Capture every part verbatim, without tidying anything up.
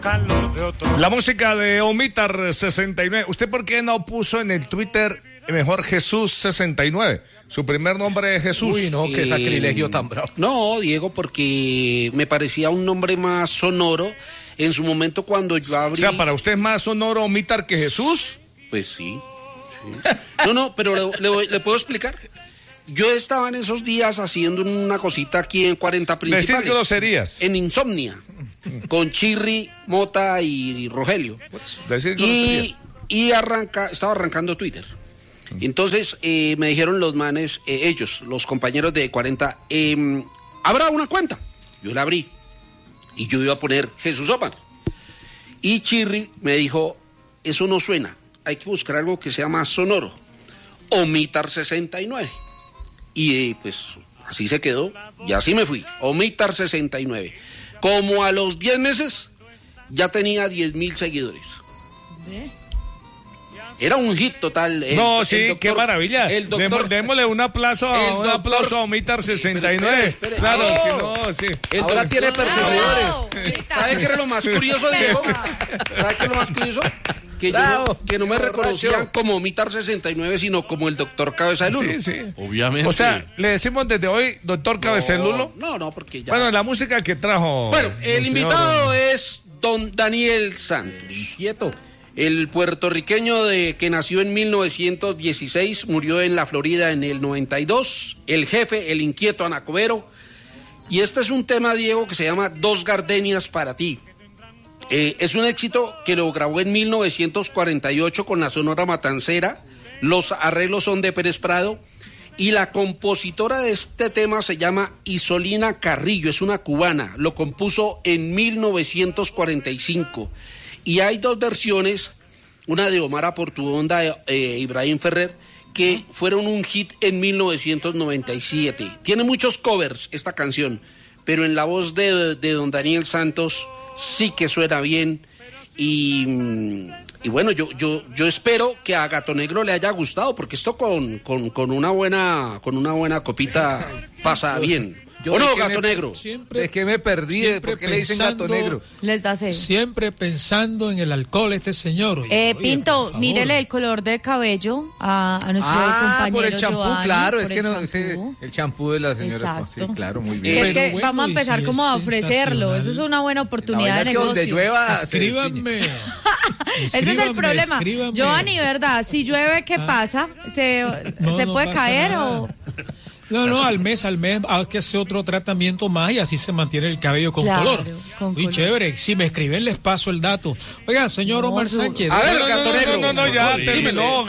calor de otro. La música de Omitar sesenta y nueve. ¿Usted por qué no puso en el Twitter mejor Jesús sesenta y nueve? Su primer nombre es Jesús. Uy, no, qué eh, sacrilegio tan bravo. No, Diego, porque me parecía un nombre más sonoro. En su momento cuando yo abrí... O sea, ¿para usted es más sonoro Omitar que Jesús? Pues sí. sí. No, no, pero le, le, ¿le puedo explicar? Yo estaba en esos días haciendo una cosita aquí en cuarenta Principales. Decir groserías. En Insomnia. Con Chirri, Mota y Rogelio. Decir groserías. Y, y arranca, estaba arrancando Twitter. Entonces eh, me dijeron los manes, eh, ellos, los compañeros de cuarenta, eh, ¿habrá una cuenta? Yo la abrí. Y yo iba a poner Jesús Omar. Y Chirri me dijo, eso no suena. Hay que buscar algo que sea más sonoro. Omitar sesenta y nueve. Y eh, pues así se quedó. Y así me fui. Omitar sesenta y nueve. Como a los diez meses ya tenía diez mil seguidores. ¿Eh? Era un hit total. El, no, sí, doctor, qué maravilla. El doctor, démosle un aplauso, un doctor, aplauso a Omitar sesenta y nueve. Espere, espere. Claro, oh, que no, sí. El Ahora doctor, tiene perseguidores. ¿Sabe qué era lo más curioso, Diego? ¿Sabe qué es lo más curioso? Que, yo, que no me reconocían como Omitar sesenta y nueve, sino como el doctor Cabeza de Lulo. Sí, sí. Obviamente. O sea, le decimos desde hoy, doctor Cabeza de Lulo. No, no, porque ya. Bueno, la música que trajo. Bueno, el invitado señor... es don Daniel Santos. Quieto. El puertorriqueño de, que nació en mil novecientos dieciséis, murió en la Florida en el noventa y dos, el jefe, el inquieto Anacobero. Y este es un tema, Diego, que se llama Dos Gardenias para ti. Eh, es un éxito que lo grabó en mil novecientos cuarenta y ocho con la Sonora Matancera. Los arreglos son de Pérez Prado. Y la compositora de este tema se llama Isolina Carrillo, es una cubana. Lo compuso en mil novecientos cuarenta y cinco. Y hay dos versiones, una de Omar Aportuonda e eh, Ibrahim Ferrer, que fueron un hit en mil novecientos noventa y siete. Tiene muchos covers esta canción, pero en la voz de, de don Daniel Santos sí que suena bien. Y, y bueno, yo, yo, yo espero que a Gato Negro le haya gustado, porque esto con, con, con, una, buena, con una buena copita pasa bien. Yo ¿O no, Gato me, Negro? Siempre, ¿De qué me perdí? ¿Por qué le dicen Gato Negro? Les da sed. Siempre pensando en el alcohol este señor. Oye, eh, oye, Pinto, mírele el color del cabello a, a nuestro ah, compañero por el champú, Giovanni, claro. Es que el no, ese, el champú de la señora. Sí, claro, muy bien. Es que bueno, vamos a empezar como a ofrecerlo. Eso es una buena oportunidad de negocio. Donde llueva, escríbanme. Ese es el problema. Escríbanme. Giovanni, ¿verdad? Si llueve, ¿qué ah. pasa? ¿Se, no, ¿se no puede caer nada. o...? No, no, al mes, al mes hay que hacer otro tratamiento más y así se mantiene el cabello con claro, color. Con Muy color. Chévere. Si me escriben, les paso el dato. Oiga, señor no, Omar Sánchez. A ver, Gato Negro. No, no, no, ya terminó.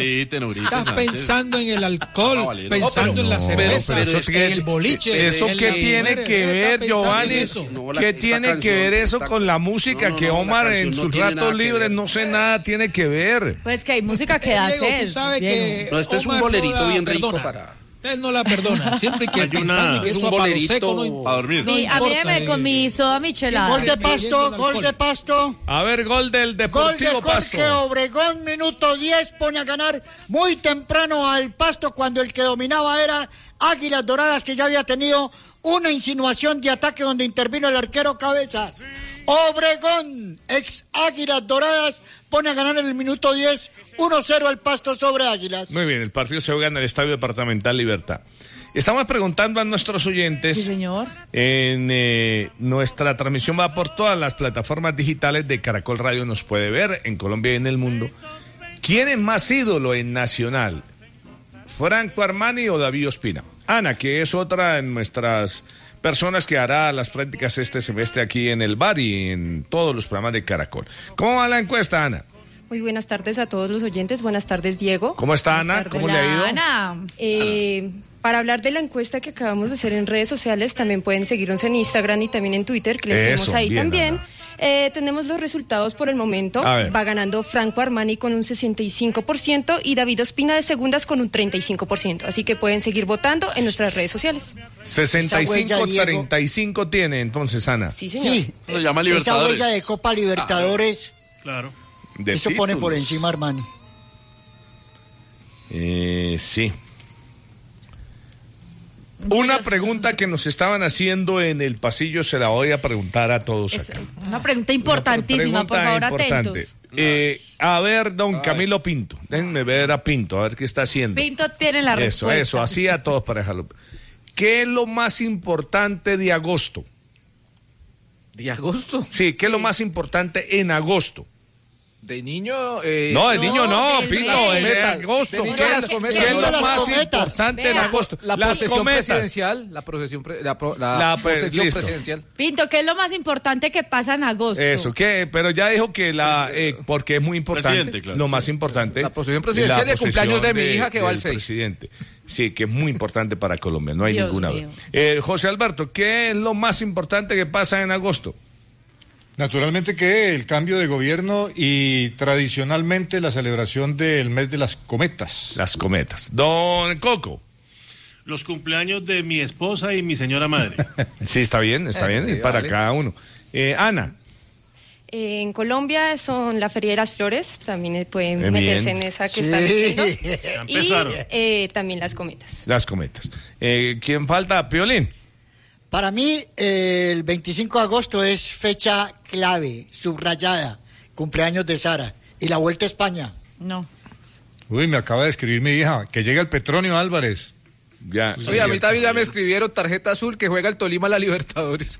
Estás pensando en el alcohol, no, pensando no, en la cerveza, pero, pero es que en el boliche. ¿Eso qué tiene que ver, Giovanni? ¿Qué tiene que ver eso con la música que Omar en sus ratos libres no sé nada tiene que ver? Pues que hay música que da sed. No, este es un bolerito bien rico para... Él no la perdona, siempre que pensando que eso a palo seco no, a dormir. No a mí me con mi soda michelada. Gol de Pasto, gol de Pasto. A ver, gol del Deportivo Gol de Jorge Pasto. Obregón, minuto diez, pone a ganar muy temprano al Pasto cuando el que dominaba era Águilas Doradas, que ya había tenido una insinuación de ataque donde intervino el arquero Cabezas. Obregón, ex Águilas Doradas, pone a ganar en el minuto diez, uno cero al Pasto sobre Águilas. Muy bien, el partido se juega en el Estadio Departamental Libertad. Estamos preguntando a nuestros oyentes. Sí, señor. En eh, nuestra transmisión va por todas las plataformas digitales de Caracol Radio, nos puede ver en Colombia y en el mundo. ¿Quién es más ídolo en Nacional? ¿Franco Armani o David Ospina? Ana, que es otra de nuestras personas que hará las prácticas este semestre aquí en el bar y en todos los programas de Caracol. ¿Cómo va la encuesta, Ana? Muy buenas tardes a todos los oyentes. Buenas tardes, Diego. ¿Cómo está, Ana? ¿Cómo le ha ido? Ana. Eh, para hablar de la encuesta que acabamos de hacer en redes sociales, también pueden seguirnos en Instagram y también en Twitter, que les tenemos ahí bien, también. Ana. Eh, tenemos los resultados por el momento. Va ganando Franco Armani con un sesenta y cinco por ciento y David Ospina de segundas con un treinta y cinco por ciento. Así que pueden seguir votando en nuestras redes sociales. sesenta y cinco a treinta y cinco tiene entonces, Ana. Sí, señor. Sí, se llama Libertadores. Esa huella de Copa Libertadores. Ah, claro. De eso títulos. Pone por encima Armani. Eh, sí. Una pregunta que nos estaban haciendo en el pasillo se la voy a preguntar a todos es acá. Una pregunta importantísima, pregunta por favor, importante. atentos. Eh, a ver, don Camilo Pinto, déjenme ver a Pinto, a ver qué está haciendo. Pinto tiene la eso, respuesta. Eso, eso, así a todos para dejarlo. ¿Qué es lo más importante de agosto? ¿De agosto? Sí, ¿qué es lo más importante en agosto? De niño. Eh, no, de no, niño no, Pinto, en agosto. ¿Qué, ¿Qué es lo más importante Vea. en agosto? La las procesión cometas. presidencial. La procesión, pre, la, pro, la, la procesión listo. presidencial. Pinto, ¿qué es lo más importante que pasa en agosto? Eso, ¿qué? Pero ya dijo que la. Eh, porque es muy importante. Claro. Lo más importante. La procesión presidencial y el cumpleaños de mi hija que va al seis. Presidente. Sí, que es muy importante para Colombia, no hay Dios ninguna mío. duda. Eh, José Alberto, ¿qué es lo más importante que pasa en agosto? Naturalmente que el cambio de gobierno y tradicionalmente la celebración del mes de las cometas. Las cometas. Don Coco. Los cumpleaños de mi esposa y mi señora madre. Sí, está bien, está bien, sí, para vale. cada uno. Eh, Ana. Eh, en Colombia son la Feria de las Flores, también pueden bien. meterse en esa que sí. están diciendo. Y eh, también las cometas. Las cometas. Eh, ¿Quién falta? Piolín. Para mí, eh, el veinticinco de agosto es fecha clave, subrayada, cumpleaños de Sara. ¿Y la Vuelta a España? No. Uy, me acaba de escribir mi hija, que llega el Petronio Álvarez. Ya. Oye, a mí también ya me escribieron tarjeta azul que juega el Tolima a la Libertadores.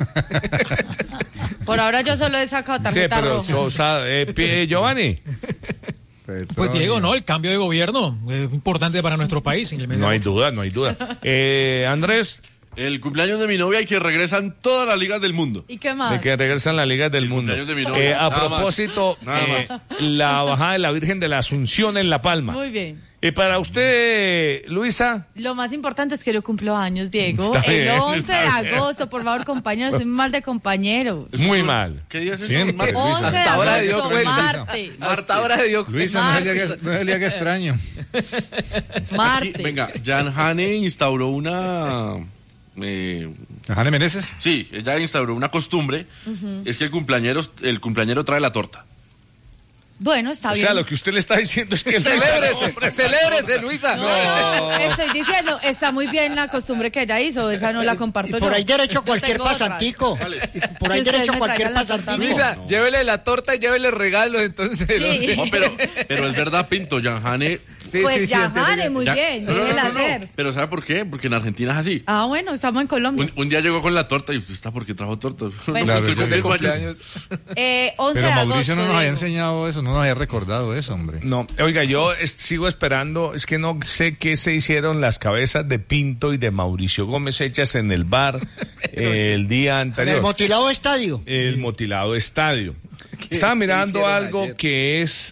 Por ahora yo solo he sacado tarjeta sí, pero roja. Sosa, eh, Giovanni. Pues Diego, no, el cambio de gobierno es importante para nuestro país. En el medio no hay duda, no hay duda. Eh, Andrés. El cumpleaños de mi novia y que regresan todas las ligas del mundo. ¿Y qué más? De que regresan las ligas del el mundo. De mi novia. Eh, a Nada propósito, Nada eh, más. la bajada de la Virgen de la Asunción en La Palma. Muy bien. Y para usted, Luisa. Lo más importante es que yo cumplo años, Diego. Está el bien, once de agosto, por favor, compañeros, soy mal de compañeros. Muy mal. ¿Qué día es Siempre, eso? once de Hasta ahora de Dios agosto, cuenta. martes. Hasta ahora de Dios Luisa, no se le haga, no se le haga extraño. Martes. Aquí, venga, Jan Hane instauró una... Eh, ¿Jane Meneses? sí, ella instauró una costumbre, uh-huh. es que el cumpleañero, el cumpleañero trae la torta. Bueno, está o bien. O sea, lo que usted le está diciendo es que... ¡Celébrese! No, ¡Celébrese, Luisa! No, estoy diciendo, está muy bien la costumbre que ella hizo, esa no la comparto y por yo. ahí derecho cualquier pasantico. Vale. Por ahí derecho cualquier pasantico. Luisa, no. llévele la torta y llévele regalos, entonces. Sí. No sé. No, pero, pero es verdad, Pinto, Jan Hane... Sí, pues sí, Jan Hane, sí, muy ya, bien, no, déjela no, no, hacer. No. Pero ¿sabe por qué? Porque en Argentina es así. Ah, bueno, estamos en Colombia. Un, un día llegó con la torta y usted está porque trajo torta. Bueno, claro, no, sí, cumpleaños. Eh, once pero de Mauricio agosto, no nos había digo. enseñado eso, no nos había recordado eso, hombre. No, oiga, yo es, sigo esperando, es que no sé qué se hicieron las cabezas de Pinto y de Mauricio Gómez hechas en el bar eh, el día anterior. El motilado estadio. El motilado estadio. Estaba mirando algo ayer? que es...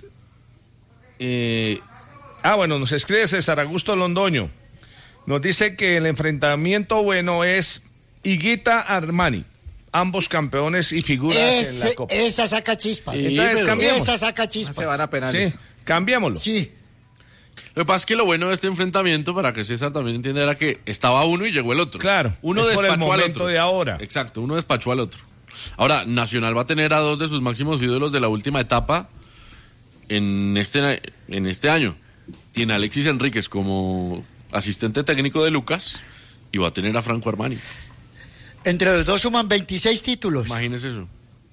Eh, ah, bueno, nos escribe César Augusto Londoño. Nos dice que el enfrentamiento bueno es Higuita Armani. Ambos campeones y figuras Ese, en la Copa. Esa saca chispas. Sí, entonces cambiemos. Esa saca chispas. Se van a penales. Sí, cambiémoslo. Sí. Lo que pasa es que lo bueno de este enfrentamiento, para que César también entienda, era que estaba uno y llegó el otro. Claro. Uno es despachó por el al momento otro. de ahora. Exacto, uno despachó al otro. Ahora, Nacional va a tener a dos de sus máximos ídolos de la última etapa en este, en este año. Tiene a Alexis Enríquez como asistente técnico de Lucas y va a tener a Franco Armani. Entre los dos suman veintiséis títulos. Imagínese eso.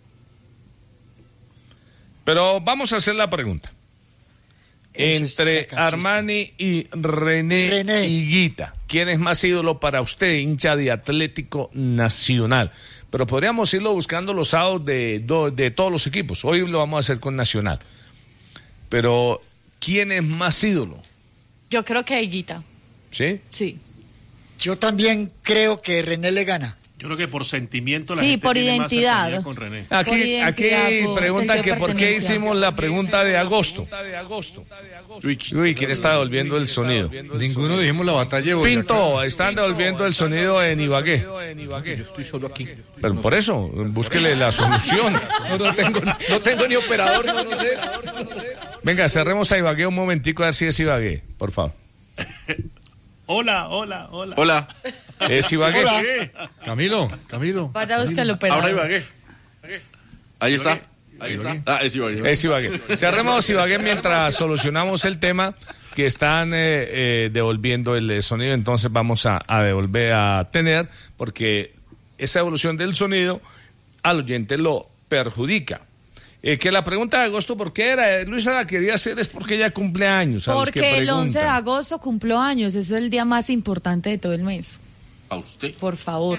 Pero vamos a hacer la pregunta. Entre Armani y René, René Higuita, ¿quién es más ídolo para usted, hincha de Atlético Nacional? Pero podríamos irlo buscando los sábados de, de, de todos los equipos. Hoy lo vamos a hacer con Nacional. Pero, ¿quién es más ídolo? Yo creo que Higuita. ¿Sí? Sí. Yo también creo que René le gana. Yo creo que por sentimiento la sí, gente por tiene identidad. más cercanía con René. Aquí, por identidad, aquí por preguntan que por qué hicimos la pregunta de agosto. Uy, Uy, ¿quién está devolviendo el sonido? Ninguno dijimos la batalla de Boyacá. Pinto, están devolviendo el sonido en Ibagué. Yo estoy solo aquí. Pero por eso, búsquele la solución. No, no, tengo, no tengo ni operador, no, no sé. Venga, cerremos a Ibagué un momentico a ver si es Ibagué, por favor. Hola, hola, hola. Hola. ¿Es Ibagué? Hola. Camilo, Camilo. Vaya a buscar el operador. Ahora Ibagué. Ahí está. Ahí está. Ah, es Ibagué. Es Ibagué. Cerremos Ibagué mientras solucionamos el tema. que están eh, eh, devolviendo el sonido, entonces vamos a, a devolver a tener, porque esa evolución del sonido al oyente lo perjudica. Eh, que la pregunta de agosto, ¿por qué era? Luisa la quería hacer, es porque ella cumple años. A porque los que el once de agosto cumplo años, es el día más importante de todo el mes. ¿A usted? Por favor.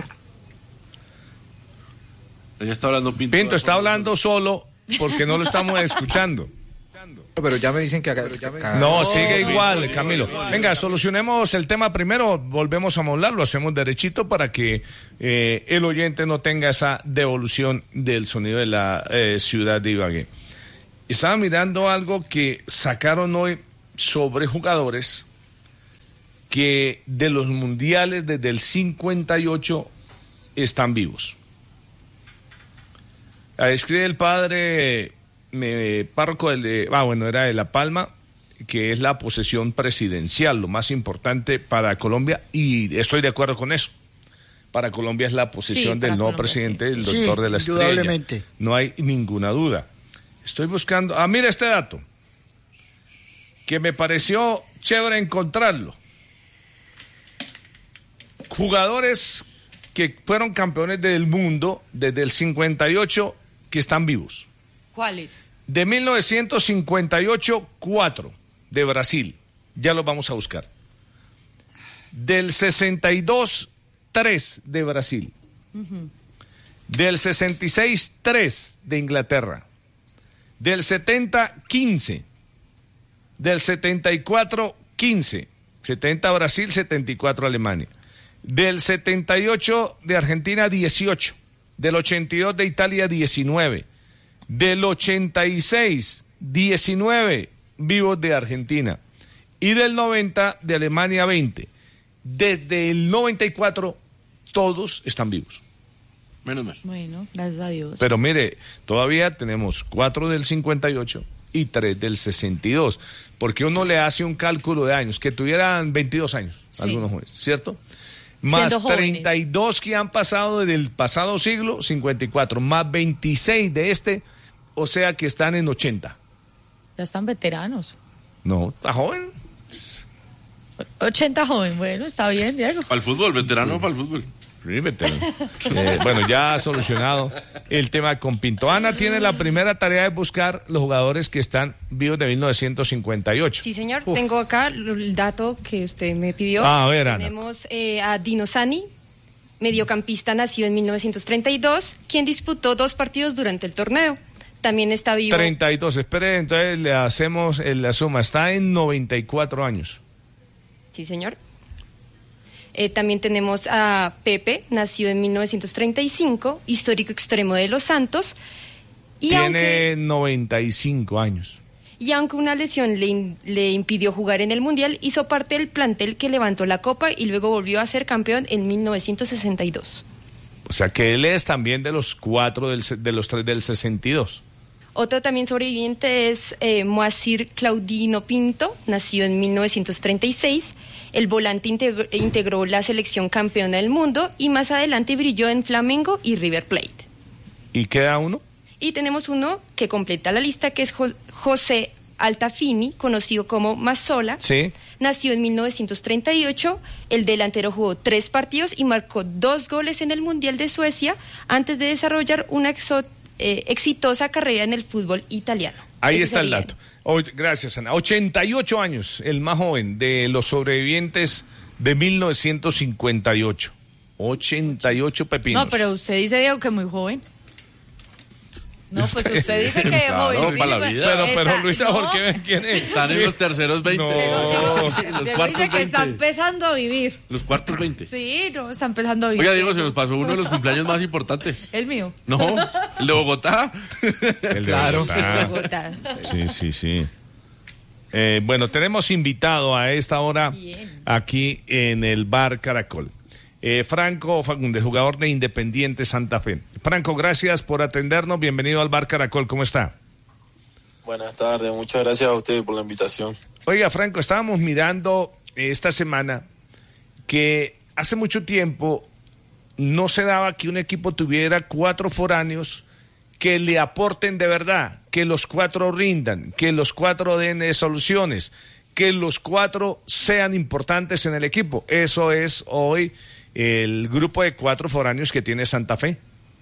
Ella está hablando Pinto. Pinto está hablando solo porque no lo estamos escuchando. Pero ya me dicen que acá... Ya me dicen... No, sigue igual, Camilo. Venga, solucionemos el tema primero, volvemos a modular, lo hacemos derechito para que eh, el oyente no tenga esa devolución del sonido de la eh, ciudad de Ibagué. Estaba mirando algo que sacaron hoy sobre jugadores que de los mundiales desde el cincuenta y ocho están vivos. Ahí escribe el padre... Me, párroco del de, ah, bueno, era de La Palma, que es la posesión presidencial, lo más importante para Colombia, y estoy de acuerdo con eso. Para Colombia es la posesión sí, del nuevo Colombia, presidente, sí. el doctor sí, de la Estrella. No hay ninguna duda. Estoy buscando, ah, mira este dato, que me pareció chévere encontrarlo. Jugadores que fueron campeones del mundo desde el cincuenta y ocho que están vivos. ¿Cuáles? De mil novecientos cincuenta y ocho, cuatro de Brasil, ya los vamos a buscar. Del sesenta y dos, tres de Brasil. Uh-huh. Del sesenta y seis, tres de Inglaterra. Del setenta, quince. Del setenta y cuatro, quince. setenta Brasil, setenta y cuatro Alemania. Del setenta y ocho de Argentina, dieciocho. Del ochenta y dos de Italia, diecinueve. Del ochenta y seis, diecinueve vivos de Argentina. Y del noventa de Alemania, veinte. Desde el noventa y cuatro, todos están vivos. Menos mal. Bueno, gracias a Dios. Pero mire, todavía tenemos cuatro del cincuenta y ocho y tres del sesenta y dos. Porque uno le hace un cálculo de años, que tuvieran veintidós años, sí. Algunos jóvenes, ¿cierto? Más treinta y dos que han pasado desde el pasado siglo, cincuenta y cuatro, más veintiséis de este, o sea que están en ochenta. Ya están veteranos. No, está joven. ochenta joven, bueno, está bien, Diego. Para el fútbol, veterano para el fútbol. Sí, veterano. eh, bueno, ya ha solucionado el tema con Pinto. Ana tiene la primera tarea de buscar los jugadores que están vivos de mil novecientos cincuenta y ocho. Sí, señor, Uf. tengo acá el dato que usted me pidió. Ah, a ver, Ana. Tenemos eh, a Dino Sani, mediocampista nacido en mil novecientos treinta y dos, quien disputó dos partidos durante el torneo. También está vivo. treinta y dos, espere, entonces le hacemos la suma. Está en noventa y cuatro años. Sí, señor. Eh, también tenemos a Pepe, nacido en mil novecientos treinta y cinco, histórico extremo de Los Santos. Y Tiene aunque, noventa y cinco años. Y aunque una lesión le, le impidió jugar en el Mundial, hizo parte del plantel que levantó la Copa y luego volvió a ser campeón en mil novecientos sesenta y dos. O sea que él es también de los cuatro del, de los tres del sesenta y dos. Otro también sobreviviente es eh, Moacir Claudino Pinto, nacido en mil novecientos treinta y seis. El volante integró, integró la selección campeona del mundo y más adelante brilló en Flamengo y River Plate. ¿Y queda uno? Y tenemos uno que completa la lista, que es jo- José Altafini, conocido como Mazzola. Sí. Nació en mil novecientos treinta y ocho, el delantero jugó tres partidos y marcó dos goles en el Mundial de Suecia antes de desarrollar una exo- eh, exitosa carrera en el fútbol italiano. Ahí Ese está el sería. dato. O, gracias, Ana. ochenta y ocho años, el más joven de los sobrevivientes de mil novecientos cincuenta y ocho. ochenta y ocho pepinos. No, pero usted dice, Diego, que muy joven. No, pues usted dice que Claro, joven. para la vida. Pero, pero Está- Luisa, no. ¿por qué? ¿Quién es? Están en los terceros veinte. No. Los Diego cuartos dice que está veinte. empezando a vivir. Los cuartos veinte. Sí, no, está empezando a vivir. Oiga, Diego, se nos pasó uno de los cumpleaños más importantes. El mío. No, el de Bogotá. El de Claro. Bogotá. Bogotá. Sí, sí, sí. Eh, bueno, tenemos invitado a esta hora Bien. aquí en el Bar Caracol. Eh, Franco Fagundes, jugador de Independiente Santa Fe. Franco, gracias por atendernos. Bienvenido al Bar Caracol. ¿Cómo está? Buenas tardes. Muchas gracias a ustedes por la invitación. Oiga, Franco, estábamos mirando eh, esta semana que hace mucho tiempo no se daba que un equipo tuviera cuatro foráneos que le aporten de verdad, que los cuatro rindan, que los cuatro den eh, soluciones, que los cuatro sean importantes en el equipo. Eso es hoy el grupo de cuatro foráneos que tiene Santa Fe.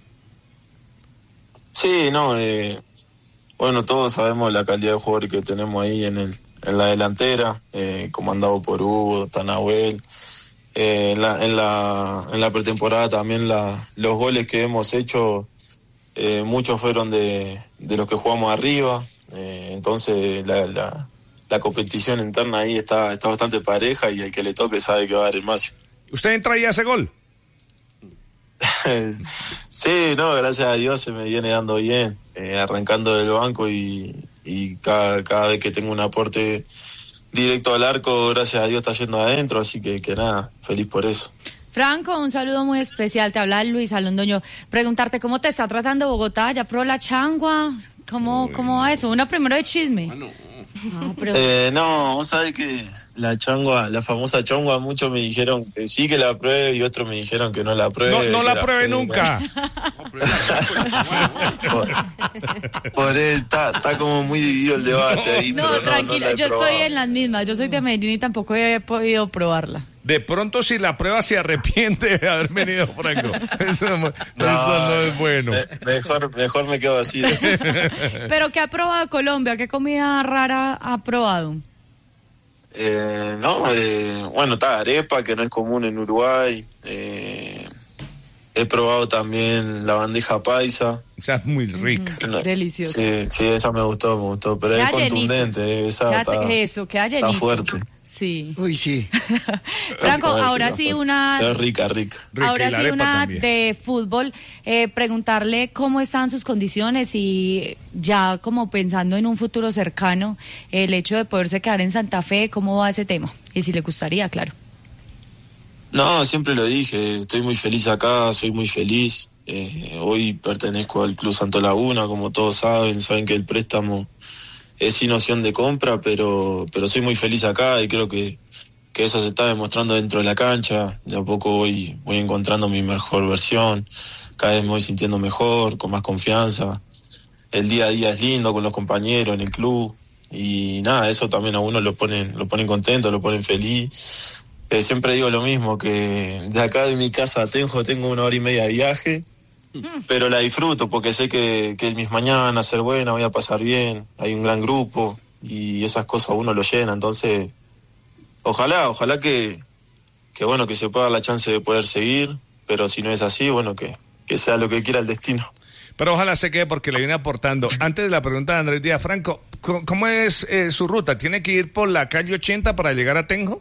Sí, no, eh, bueno, todos sabemos la calidad de jugadores que tenemos ahí en el en la delantera, eh, comandado por Hugo, Tanahuel. Eh, en la en la en la pretemporada también la, los goles que hemos hecho, eh, muchos fueron de, de los que jugamos arriba, eh, entonces la, la la competición interna ahí está está bastante pareja y el que le toque sabe que va a dar el máximo. ¿Usted entra y hace gol? Sí, no, gracias a Dios se me viene dando bien, eh, arrancando del banco y, y cada, cada vez que tengo un aporte directo al arco, gracias a Dios está yendo adentro, así que, que nada, feliz por eso. Franco, un saludo muy especial, te habla Luis Alondoño. Preguntarte cómo te está tratando Bogotá, ya probó la changua, ¿cómo, cómo va eso? Una primero de chisme. Ah, no. No, pero... eh, no, vos sabés que la changua, la famosa changua, muchos me dijeron que sí que la pruebe y otros me dijeron que no la pruebe. No, no la, la pruebe nunca. por, por eso está, está como muy dividido el debate ahí. No, pero no, tranquilo, no yo probado. estoy en las mismas, yo soy de Medellín y tampoco he podido probarla. De pronto si la prueba se arrepiente de haber venido, Franco. Eso no, no, eso no es bueno. Me, mejor, mejor me quedo así. ¿Pero qué ha probado Colombia? ¿Qué comida rara ha probado? Eh, no, eh, bueno, está arepa, que no es común en Uruguay. Eh, he probado también la bandeja paisa. Esa es muy rica. Mm, deliciosa. Sí, sí, esa me gustó, me gustó. Pero es contundente, esa Quédate, está, eso, queda llenito. está fuerte. Sí. Uy, sí. Franco, ahora sí una... Es rica, rica. Ahora rica sí una también. De fútbol. Eh, preguntarle cómo están sus condiciones y ya como pensando en un futuro cercano, el hecho de poderse quedar en Santa Fe, ¿cómo va ese tema? Y si le gustaría, claro. No, siempre lo dije, estoy muy feliz acá, soy muy feliz. Eh, hoy pertenezco al Club Santo Laguna, como todos saben, saben que el préstamo es sin opción de compra, pero pero soy muy feliz acá y creo que, que eso se está demostrando dentro de la cancha. De a poco voy, voy encontrando mi mejor versión, cada vez me voy sintiendo mejor, con más confianza. El día a día es lindo con los compañeros en el club y nada, eso también a uno lo ponen, lo ponen contento, lo ponen feliz. Eh, siempre digo lo mismo, que de acá de mi casa a Tenjo tengo una hora y media de viaje, pero la disfruto porque sé que, que mis mañanas van a ser buenas, voy a pasar bien, hay un gran grupo y esas cosas a uno lo llena, entonces ojalá, ojalá que, que bueno, que se pueda dar la chance de poder seguir, pero si no es así, bueno, que, que sea lo que quiera el destino. Pero ojalá se quede porque le viene aportando. Antes de la pregunta de Andrés Díaz, Franco, ¿cómo es eh, su ruta? ¿Tiene que ir por la calle ochenta para llegar a Tenjo?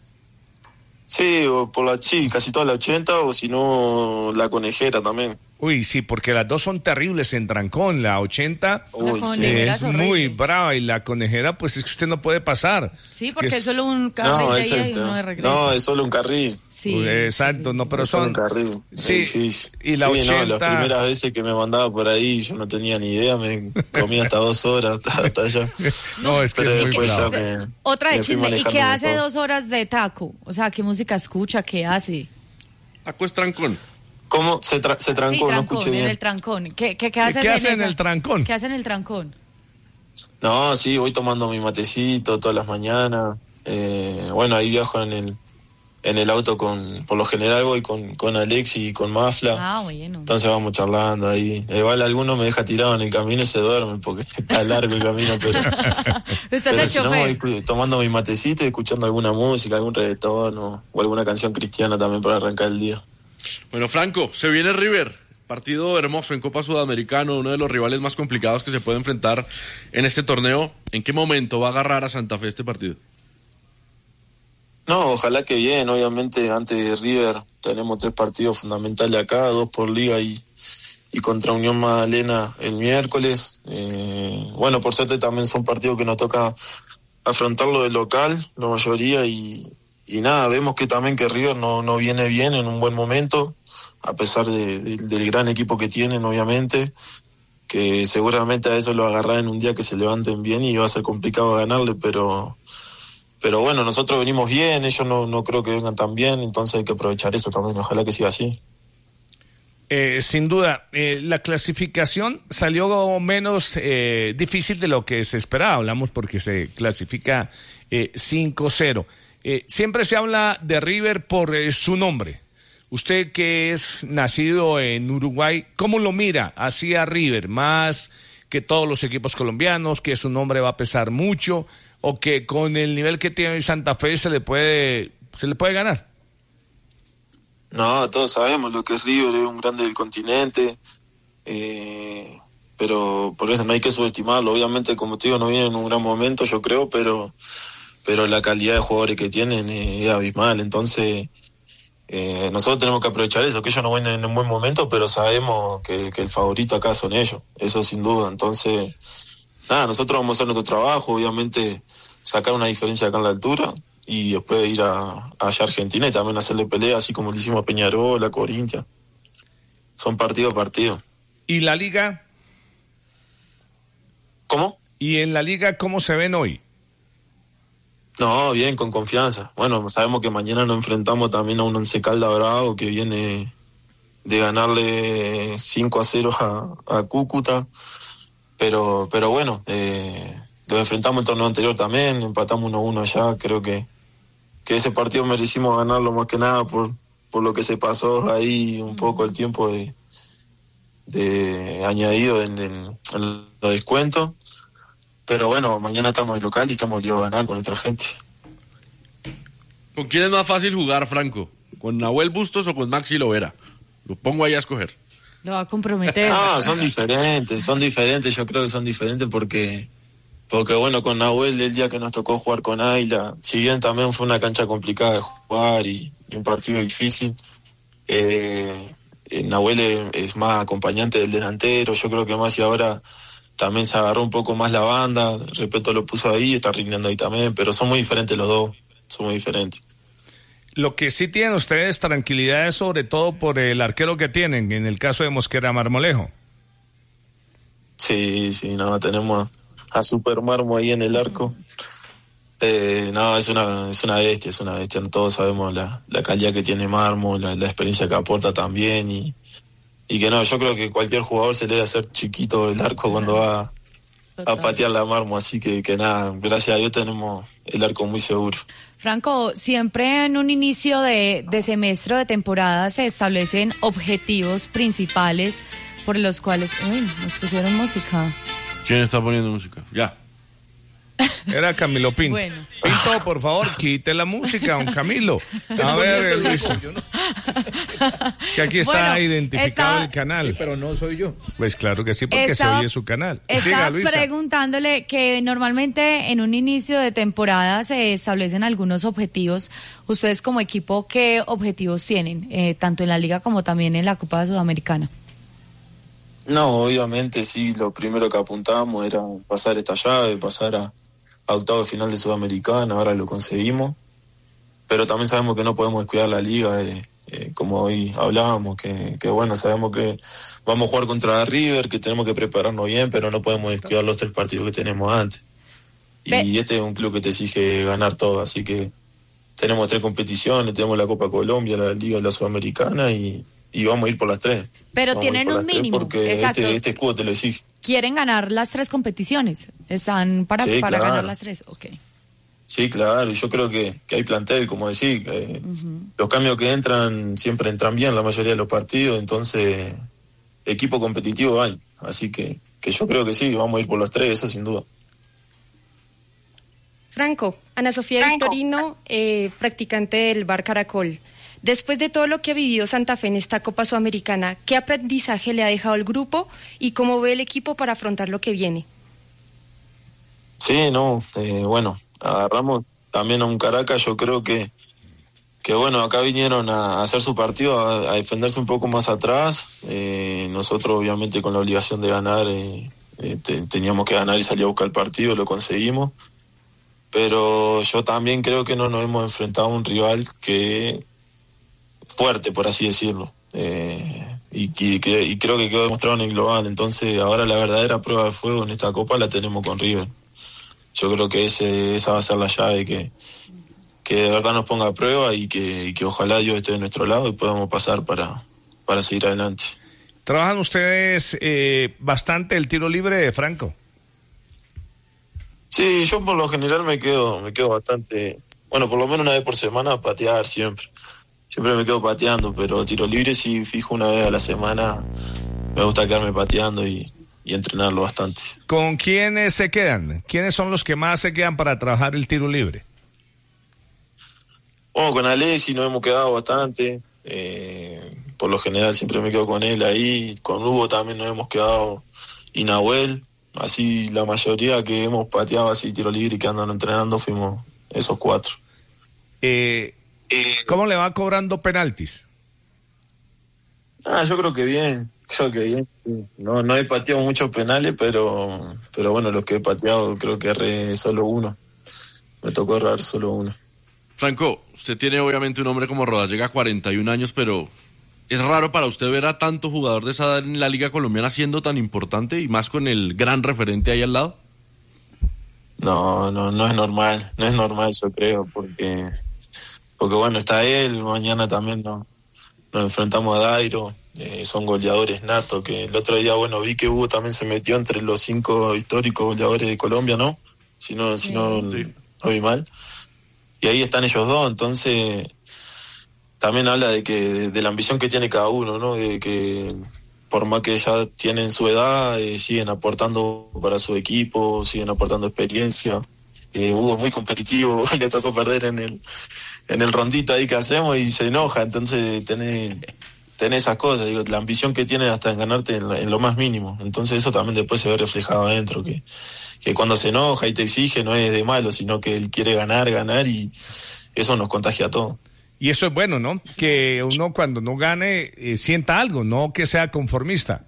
Sí, o por la sí, casi toda la ochenta, o si no, la Conejera también. Uy, sí, porque las dos son terribles en trancón. La ochenta Uy, sí. es muy brava y la Conejera, pues es que usted no puede pasar. Sí, porque es, es solo un carril no, de es ida el, y uno de regreso. No, es solo un carril. Sí. Uy, exacto, no, pero es son... solo un carril. Sí, sí, sí. y la sí, ochenta... no, las primeras veces que me mandaba por ahí yo no tenía ni idea, me comía hasta dos horas, hasta, hasta allá. No, es que pero es muy después ya bravo. me, Otra de me fui chisme, ¿y manejando qué hace mejor. dos horas de taco? O sea, ¿qué música escucha? ¿Qué hace? Taco es trancón. ¿Cómo? Se, tra- se trancó, Sí, no trancón, escuché en bien. el trancón. ¿Qué, qué, qué hace, ¿Qué hace en, en el trancón? ¿Qué hace en el trancón? No, sí, voy tomando mi matecito todas las mañanas. Eh, bueno, ahí viajo en el en el auto con, por lo general voy con, con Alexi y con Mafla. Ah, bueno. Entonces vamos charlando ahí. Igual alguno me deja tirado en el camino y se duerme porque está largo el camino, pero... Usted es pero el si no, chofer. voy tomando mi matecito y escuchando alguna música, algún reggaetón o, o alguna canción cristiana también para arrancar el día. Bueno, Franco, se viene River. Partido hermoso en Copa Sudamericana, uno de los rivales más complicados que se puede enfrentar en este torneo. ¿En qué momento va a agarrar a Santa Fe este partido? No, ojalá que bien. Obviamente antes de River tenemos tres partidos fundamentales acá, dos por Liga y, y contra Unión Magdalena el miércoles. Eh, bueno, por suerte también son partidos que nos toca afrontarlo de local, la mayoría, y, y nada, vemos que también que River no, no viene bien en un buen momento, a pesar de, de, del gran equipo que tienen, obviamente, que seguramente a eso lo agarrará en un día que se levanten bien y va a ser complicado ganarle, pero... Pero bueno, nosotros venimos bien, ellos no, no creo que vengan tan bien, entonces hay que aprovechar eso también, ojalá que siga así. Eh, sin duda, eh, la clasificación salió menos eh, difícil de lo que se esperaba. Hablamos porque se clasifica eh, cinco cero. Eh, siempre se habla de River por eh, su nombre. Usted que es nacido en Uruguay, ¿cómo lo mira así a River? Más que todos los equipos colombianos, que su nombre va a pesar mucho, o que con el nivel que tiene Santa Fe se le puede, se le puede ganar. No, todos sabemos lo que es River, es un grande del continente, eh, pero por eso no hay que subestimarlo. Obviamente, como te digo, no viene en un gran momento, yo creo, pero pero la calidad de jugadores que tienen es, es abismal. Entonces, eh, nosotros tenemos que aprovechar eso, que ellos no vienen en un buen momento, pero sabemos que, que el favorito acá son ellos, eso sin duda. Entonces, nada, nosotros vamos a hacer nuestro trabajo, obviamente sacar una diferencia acá en la altura, y después ir a, allá a Argentina y también hacerle pelea, así como le hicimos a Peñarol, a Corinthians. Son partido a partido. ¿Y la Liga? ¿Cómo? ¿Y en la Liga cómo se ven hoy? No, bien, con confianza. Bueno, sabemos que mañana nos enfrentamos también a un Once Caldas Bravo que viene de ganarle cinco a cero a, a Cúcuta, pero pero bueno, eh, lo enfrentamos el torneo anterior también, empatamos uno a uno allá. Creo que que ese partido merecimos ganarlo más que nada por, por lo que se pasó ahí un poco el tiempo de, de añadido en, en, en los descuentos. Pero bueno, mañana estamos en local y estamos obligados a ganar con nuestra gente. ¿Con quién es más fácil jugar, Franco? ¿Con Nahuel Bustos o con Maxi Lovera? Lo pongo ahí a escoger. Lo va a comprometer. No, son diferentes, son diferentes, yo creo que son diferentes porque... Porque bueno, con Nahuel el día que nos tocó jugar con Ayla, si bien también fue una cancha complicada de jugar y, y un partido difícil, eh, Nahuel es, es más acompañante del delantero. Yo creo que Masi ahora también se agarró un poco más la banda, Repeto lo puso ahí, está rindiendo ahí también, pero son muy diferentes los dos, son muy diferentes. Lo que sí tienen ustedes tranquilidad es sobre todo por el arquero que tienen, en el caso de Mosquera Marmolejo. Sí, sí, no, tenemos a Super Marmo ahí en el arco. Eh, no, es una es una bestia, es una bestia. Todos sabemos la, la calidad que tiene Marmo, la, la experiencia que aporta también, y, y que no, yo creo que cualquier jugador se le debe hacer chiquito el arco cuando va a patear la Marmo, así que, que nada, gracias a Dios tenemos el arco muy seguro. Franco, siempre en un inicio de, de semestre o de temporada se establecen objetivos principales por los cuales... Uy, nos pusieron música. ¿Quién está poniendo música? Ya. Era Camilo Pinto. Bueno. Pinto, por favor, quite la música, don Camilo. A ver, Luisa. Que aquí está bueno, identificado está... el canal. Sí, pero no soy yo. Pues claro que sí, porque está... se oye su canal. Está Luisa. Preguntándole que normalmente en un inicio de temporada se establecen algunos objetivos. Ustedes como equipo, ¿qué objetivos tienen? Eh, tanto en la Liga como también en la Copa Sudamericana. No, obviamente sí, lo primero que apuntábamos era pasar esta llave, pasar a, a octavo de final de Sudamericana, ahora lo conseguimos, pero también sabemos que no podemos descuidar la liga, eh, eh, como hoy hablábamos, que, que bueno, sabemos que vamos a jugar contra River, que tenemos que prepararnos bien, pero no podemos descuidar los tres partidos que tenemos antes. Y Be- este es un club que te exige ganar todo, así que tenemos tres competiciones, tenemos la Copa Colombia, la Liga, la Sudamericana y... y vamos a ir por las tres. Pero vamos tienen un mínimo. Porque exacto. este, este escudo te lo exige. ¿Quieren ganar las tres competiciones? ¿Están para, sí, para claro. ganar las tres? Okay. Sí, claro. Yo creo que, que hay plantel, como decís. Eh, uh-huh. Los cambios que entran siempre entran bien la mayoría de los partidos. Entonces, equipo competitivo hay. Así que, que yo creo que sí, vamos a ir por las tres, eso sin duda. Franco, Ana Sofía Franco. Victorino, eh, practicante del Bar Caracol. Después de todo lo que ha vivido Santa Fe en esta Copa Sudamericana, ¿qué aprendizaje le ha dejado el grupo y cómo ve el equipo para afrontar lo que viene? Sí, no, eh, bueno, agarramos también a un Caracas, yo creo que, que bueno, acá vinieron a, a hacer su partido, a, a defenderse un poco más atrás. Eh, nosotros obviamente con la obligación de ganar, eh, eh, te, teníamos que ganar y salir a buscar el partido, lo conseguimos. Pero yo también creo que no nos hemos enfrentado a un rival que... fuerte, por así decirlo, eh, y, y, y creo que quedó demostrado en el global. Entonces ahora la verdadera prueba de fuego en esta Copa la tenemos con River. Yo creo que ese, esa va a ser la llave que, que de verdad nos ponga a prueba y que, y que ojalá Dios esté de nuestro lado y podamos pasar para, para seguir adelante. ¿Trabajan ustedes eh, bastante el tiro libre, Franco? Sí, yo por lo general me quedo, me quedo bastante, bueno, por lo menos una vez por semana a patear siempre. Siempre me quedo pateando, pero tiro libre sí fijo una vez a la semana. Me gusta quedarme pateando y, y entrenarlo bastante. ¿Con quiénes se quedan? ¿Quiénes son los que más se quedan para trabajar el tiro libre? Bueno, con Alexis nos hemos quedado bastante. Eh, por lo general siempre me quedo con él ahí. Con Hugo también nos hemos quedado. Y Nahuel. Así la mayoría que hemos pateado así tiro libre y que andan entrenando fuimos esos cuatro. Eh, ¿Cómo le va cobrando penaltis? Ah, yo creo que bien, creo que bien. No, no he pateado muchos penales, pero, pero bueno, los que he pateado creo que erré solo uno. Me tocó errar solo uno. Franco, usted tiene obviamente un hombre como Rodallega, cuarenta y un años, pero ¿es raro para usted ver a tanto jugador de esa edad en la Liga Colombiana siendo tan importante y más con el gran referente ahí al lado? No, no, no es normal, no es normal yo creo, porque, porque bueno, está él, mañana también no, nos enfrentamos a Dairo, eh, son goleadores natos, que el otro día, bueno, vi que Hugo también se metió entre los cinco históricos goleadores de Colombia, ¿no? Si no, si no, sí. no vi mal. Y ahí están ellos dos, entonces también habla de que de, de la ambición que tiene cada uno, ¿no? De que por más que ya tienen su edad, eh, siguen aportando para su equipo, siguen aportando experiencia. Eh, Hugo es muy competitivo, le tocó perder en el en el rondito ahí que hacemos y se enoja, entonces tenés, tenés esas cosas, digo, la ambición que tiene hasta en ganarte en, la, en lo más mínimo, entonces eso también después se ve reflejado adentro, que, que cuando se enoja y te exige no es de malo, sino que él quiere ganar, ganar y eso nos contagia a todos. Y eso es bueno, ¿no? Que uno cuando no gane eh, sienta algo, no que sea conformista.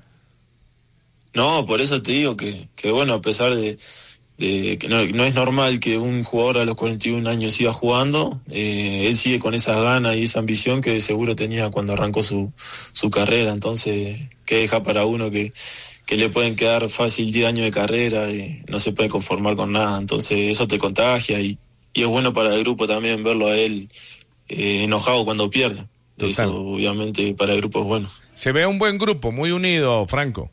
No, por eso te digo que, que bueno, a pesar de, de que no, no es normal que un jugador a los cuarenta y un años siga jugando, eh, él sigue con esas ganas y esa ambición que seguro tenía cuando arrancó su, su carrera, entonces, ¿qué deja para uno que, que le pueden quedar fácil diez años de carrera y no se puede conformar con nada? Entonces eso te contagia y, y es bueno para el grupo también verlo a él Eh, enojado cuando pierde. Total. Eso obviamente para el grupo es bueno. Se ve un buen grupo, muy unido, Franco.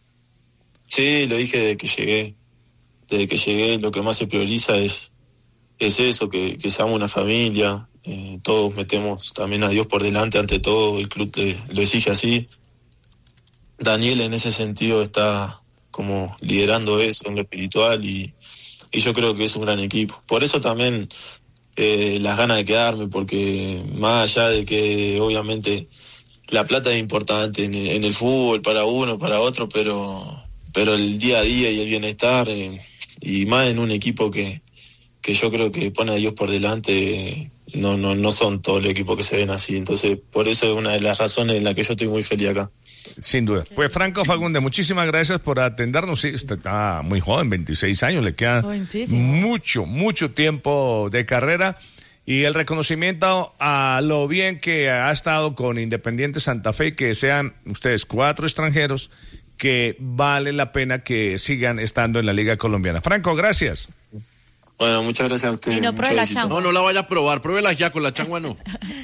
Sí, lo dije desde que llegué. Desde que llegué lo que más se prioriza es, es eso, que, que seamos una familia. Eh, todos metemos también a Dios por delante ante todo, el club te, lo exige así. Daniel en ese sentido está como liderando eso en lo espiritual y, y yo creo que es un gran equipo. Por eso también Eh, las ganas de quedarme, porque más allá de que obviamente la plata es importante en el, en el fútbol para uno, para otro, pero pero el día a día y el bienestar eh, y más en un equipo que, que yo creo que pone a Dios por delante, eh, no no no son todos los equipos que se ven así, entonces por eso es una de las razones en las que yo estoy muy feliz acá. Sin duda. Pues Franco Fagundes, muchísimas gracias por atendernos. Sí, usted está muy joven, veintiséis años, le queda mucho, mucho tiempo de carrera y el reconocimiento a lo bien que ha estado con Independiente Santa Fe, que sean ustedes cuatro extranjeros que vale la pena que sigan estando en la Liga Colombiana. Franco, gracias. Bueno, muchas gracias a ustedes. Y no pruebe la changua. No, no la vaya a probar, pruébela ya, con la changua no.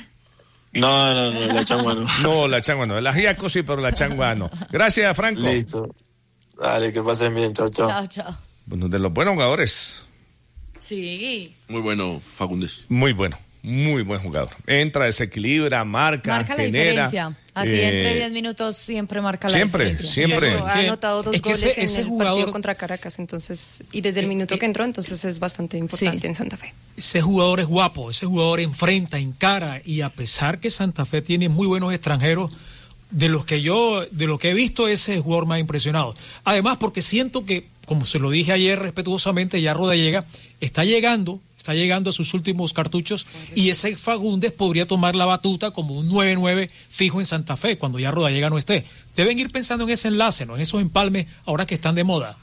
No, no, no, la changua no. No, la changua no. El ajiaco sí, pero la changua no. Gracias, Franco. Listo. Dale, que pasen bien. Chao, chao. Chao, chao. Bueno, de los buenos jugadores. Sí. Muy bueno, Fagundes. Muy bueno, muy buen jugador. Entra, desequilibra, marca, marca la genera. Diferencia. Así eh, entre diez minutos siempre marca la siempre, diferencia. Siempre, siempre. Ha anotado dos es que goles ese, en ese el jugador, partido contra Caracas, entonces, y desde el minuto eh, que entró, entonces es bastante importante sí. en Santa Fe. Ese jugador es guapo, ese jugador enfrenta, encara, y a pesar que Santa Fe tiene muy buenos extranjeros, de los que yo, de lo que he visto, ese es el jugador más impresionado. Además, porque siento que, como se lo dije ayer respetuosamente, ya Rodallega está llegando, está llegando a sus últimos cartuchos, y ese Fagundes podría tomar la batuta como un nueve nueve fijo en Santa Fe cuando ya Rodallega no esté. Deben ir pensando en ese enlace, ¿no? En esos empalmes ahora que están de moda.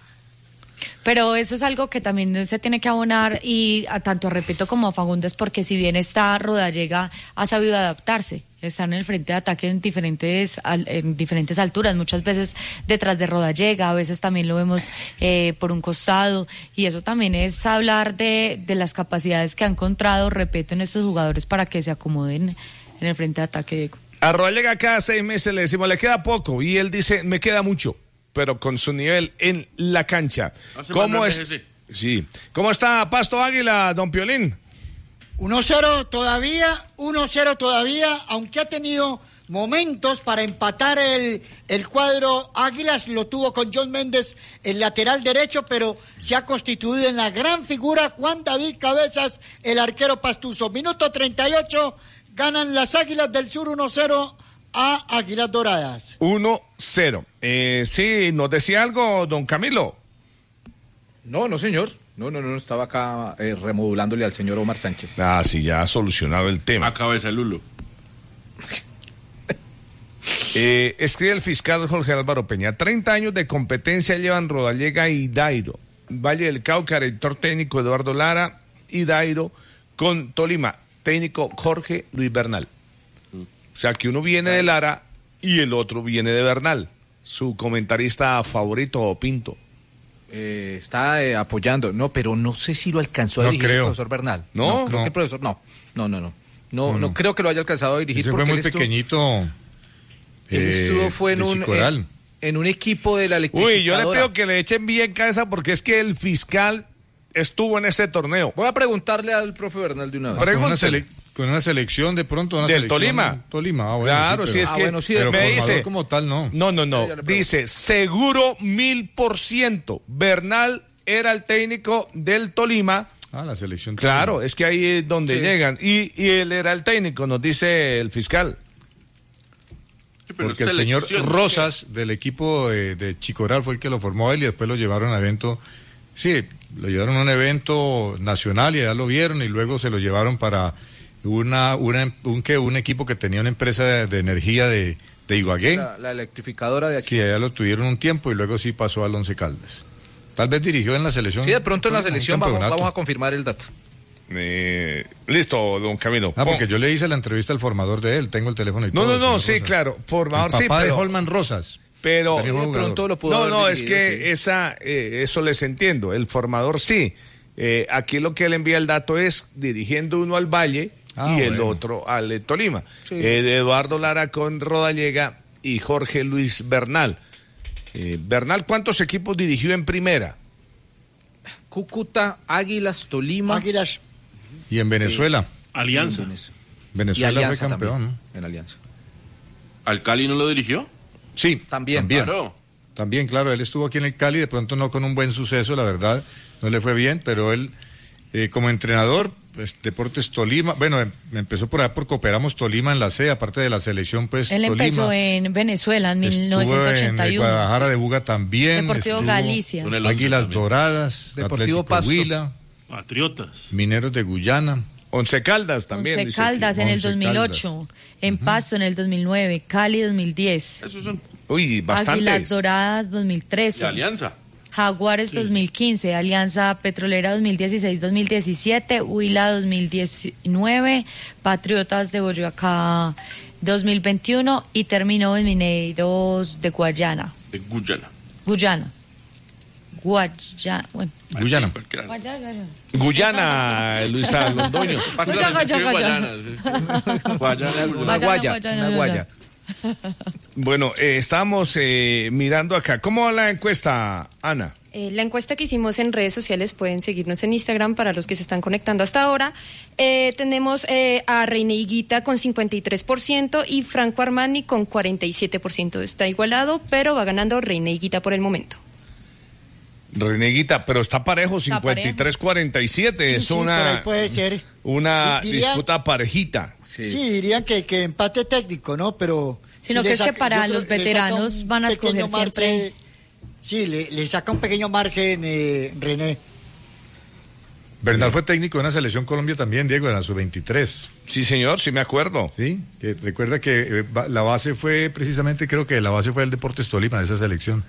Pero eso es algo que también se tiene que abonar y a tanto a Repito como a Fagundes, porque si bien está Rodallega, ha sabido adaptarse. Está en el frente de ataque en diferentes en diferentes alturas, muchas veces detrás de Rodallega, a veces también lo vemos eh, por un costado, y eso también es hablar de, de las capacidades que ha encontrado Repito en estos jugadores para que se acomoden en el frente de ataque. A Rodallega cada seis meses le decimos, le queda poco, y él dice, me queda mucho, pero con su nivel en la cancha. ¿Cómo es? Sí. ¿Cómo está Pasto Águila, don Piolín? uno cero todavía, uno cero todavía, aunque ha tenido momentos para empatar el, el cuadro Águilas, lo tuvo con John Méndez, el lateral derecho, pero se ha constituido en la gran figura Juan David Cabezas, el arquero pastuso. Minuto treinta y ocho, ganan las Águilas del Sur uno cero a Águilas Doradas. uno cero. Eh, sí, ¿nos decía algo, don Camilo? No, no, señor. No, no, no, estaba acá eh, remodulándole al señor Omar Sánchez. Ah, sí, ya ha solucionado el tema. A cabeza Lulo. Eh, escribe el fiscal Jorge Álvaro Peña, treinta años de competencia llevan Rodallega y Dairo, Valle del Cauca, director técnico Eduardo Lara, y Dairo con Tolima, técnico Jorge Luis Bernal. O sea que uno viene de Lara y el otro viene de Bernal, su comentarista favorito, Pinto. Eh, está eh, apoyando, no, pero no sé si lo alcanzó a no dirigir creo. el profesor Bernal. No, no, no. creo que el profesor, no, no, no, no, no, no, no. no creo que lo haya alcanzado a dirigir. Ese porque fue muy él estuvo, pequeñito. Él estuvo, fue en de un, Chicoral. en, en un equipo de la electrificadora. Uy, yo le pido que le echen bien cabeza porque es que el fiscal estuvo en ese torneo. Voy a preguntarle al profe Bernal de una vez. Con una, sele- con una selección de pronto. Una Del selección, Tolima. Tolima, ah, bueno, Claro, sí, sí, pero, es ah, que bueno, sí, pero me formador dice, como tal, no. no, no, no, Ya le pregunto. dice, seguro mil por ciento, Bernal era el técnico del Tolima. Ah, la selección. Claro, Tolima. es que ahí es donde Sí. llegan, y, y él era el técnico, nos dice el fiscal. Sí, pero Porque el señor selección, Rosas del equipo de, de Chicoral fue el que lo formó a él y después lo llevaron a evento. Sí, lo llevaron a un evento nacional y allá lo vieron y luego se lo llevaron para una, una un que un equipo que tenía una empresa de, de energía de, de Ibagué. La, la electrificadora de aquí. Sí, allá lo tuvieron un tiempo y luego sí pasó al Once Caldas. Tal vez dirigió en la selección. Sí, de pronto en la un selección vamos, campeonato. vamos a confirmar el dato. Eh, listo, don Camilo. Ah, porque Pon- yo le hice la entrevista al formador de él, tengo el teléfono y No, todo. no, el no, señor sí, Rosas. claro, formador El sí, papá pero... de Holman Rosas. Pero También fue de jugador. pronto lo pudo no, haber no, es dirigido, que sí. esa, eh, eso les entiendo. El formador sí. Eh, aquí lo que él envía el dato es dirigiendo uno al Valle Ah, y el bueno. otro al eh, Tolima. Sí. Eh, de Eduardo Lara con Rodallega y Jorge Luis Bernal. Eh, Bernal, ¿cuántos equipos dirigió en primera? Cúcuta, Águilas, Tolima. Águilas. Y en Venezuela. Alianza. Y Venezuela Alianza fue campeón, también, en Alianza. ¿Al Cali no lo dirigió? ¿no? Sí, También. También. Claro. También, claro, él estuvo aquí en el Cali, de pronto no con un buen suceso, la verdad, no le fue bien, pero él eh, como entrenador, pues, Deportes Tolima, bueno, em- empezó por allá por Cooperamos Tolima en la C, aparte de la selección, pues Él Tolima. empezó en Venezuela en Estuvo mil novecientos ochenta y en uno. Guadalajara de Buga también. Deportivo estuvo Galicia. Con el once Águilas también. Doradas, Deportivo Atlético Pasto. Huila, Patriotas. Mineros de Guyana. Once Caldas también. Once dice Caldas en el Once dos mil ocho, en Pasto en el dos mil nueve, Cali dos mil diez, Esos son. aquí. Uy, Águilas bastantes. Doradas dos mil Y trece, Alianza. Jaguares dos mil quince, Alianza Petrolera dos mil dieciséis dos mil diecisiete, Huila dos mil diecinueve, Patriotas de Boyacá dos mil veintiuno y terminó en Mineros de Guayana. De Guyana. Guyana. Guayana. Bueno. Guyana. Cualquiera. Guayana. Guyana, Luisa Londoño. Pasa Guyana, la escribe Guyana. Guayana, sí. Guayana, Una Guyana. guaya, Guayana, una guaya. Bueno, eh, estamos eh, mirando acá. ¿Cómo va la encuesta, Ana? Eh, la encuesta que hicimos en redes sociales, pueden seguirnos en Instagram para los que se están conectando hasta ahora. Eh, tenemos eh, a Reina Higuita con cincuenta y tres por ciento y Franco Armani con cuarenta y siete por ciento. Está igualado, pero va ganando Reina Higuita por el momento. Reneguita, pero está parejo, Está cincuenta y tres cuarenta y siete. Sí, es sí, por una, ahí puede ser. una Di- diría- disputa parejita. Sí, dirían que, que empate técnico, ¿no? Pero... Sino sí que le es que saca- para yo creo los que le saca veteranos un van a escoger pequeño margen- siempre- Sí, le, le saca un pequeño margen, eh, René. Bernal fue técnico de una selección Colombia también, Diego, en la sub veintitrés. Sí, señor, sí me acuerdo. Sí, que recuerda que eh, ba- la base fue precisamente, creo que la base fue el Deportes Tolima de esa selección.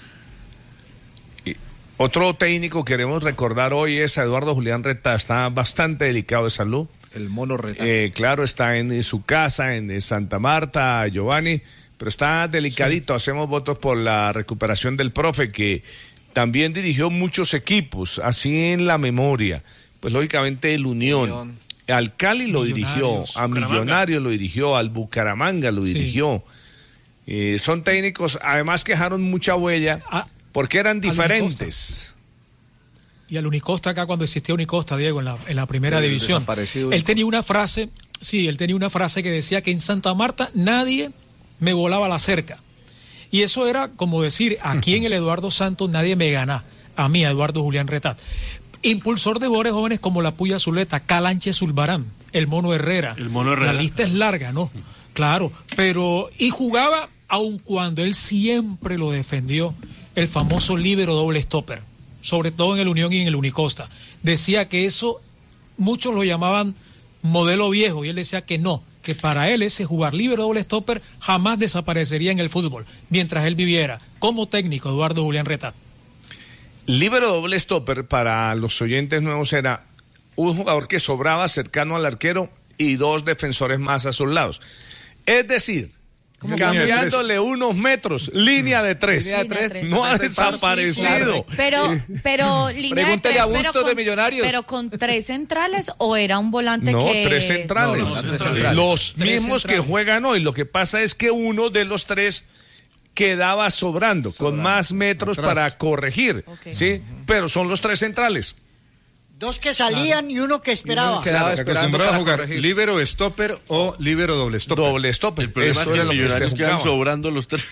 Y otro técnico que queremos recordar hoy es a Eduardo Julián Reta. Está bastante delicado de salud. El mono Reta. Eh, claro, está en, en su casa, en, eh, Santa Marta, Giovanni, pero está delicadito. Hacemos votos por la recuperación del profe, que también dirigió muchos equipos, así en la memoria. Pues lógicamente el Unión, Unión. Al Cali lo dirigió, a Millonarios lo dirigió, al Bucaramanga lo Sí. dirigió. Eh, son técnicos, además que dejaron mucha huella, Ah, porque eran al diferentes. Y al Unicosta acá cuando existía Unicosta, Diego, en la, en la primera El división. desaparecido Él Unicosta. tenía una frase, sí, él tenía una frase que decía que en Santa Marta nadie me volaba la cerca. Y eso era como decir, aquí en el Eduardo Santos nadie me gana, a mí, a Eduardo Julián Retat. Impulsor de jugadores jóvenes como la Puya Zuleta, Calanche Zulbarán, el Mono Herrera. El Mono Herrera. La lista es larga, ¿no? Claro, pero y jugaba aun cuando él siempre lo defendió, el famoso líbero doble stopper, sobre todo en el Unión y en el Unicosta. Decía que eso, muchos lo llamaban modelo viejo, y él decía que no, que para él ese jugar líbero doble stopper jamás desaparecería en el fútbol, mientras él viviera como técnico Eduardo Julián Retat. Líbero doble stopper, para los oyentes nuevos, era un jugador que sobraba cercano al arquero y dos defensores más a sus lados. Es decir, Como cambiándole unos metros, línea de tres. Línea de tres. No ha Sí, sí, desaparecido. Pero, pero, línea de Pregúntele tres, a pero Bustos con- de Millonarios. Pero con tres centrales, o era un volante No, que. tres centrales. No, no, tres centrales. Los Tres mismos centrales. que juegan hoy. Lo que pasa es que uno de los tres quedaba sobrando, con más metros Atrás. para corregir, Ok. ¿sí? Pero son los tres centrales. Dos que salían y uno que esperaba. quedaba Se esperando acostumbraba para a jugar corregir. líbero stopper o líbero doble stopper. Doble stopper. El problema Eso es que era en lo que se Millonarios quedan jugaba. sobrando los tres.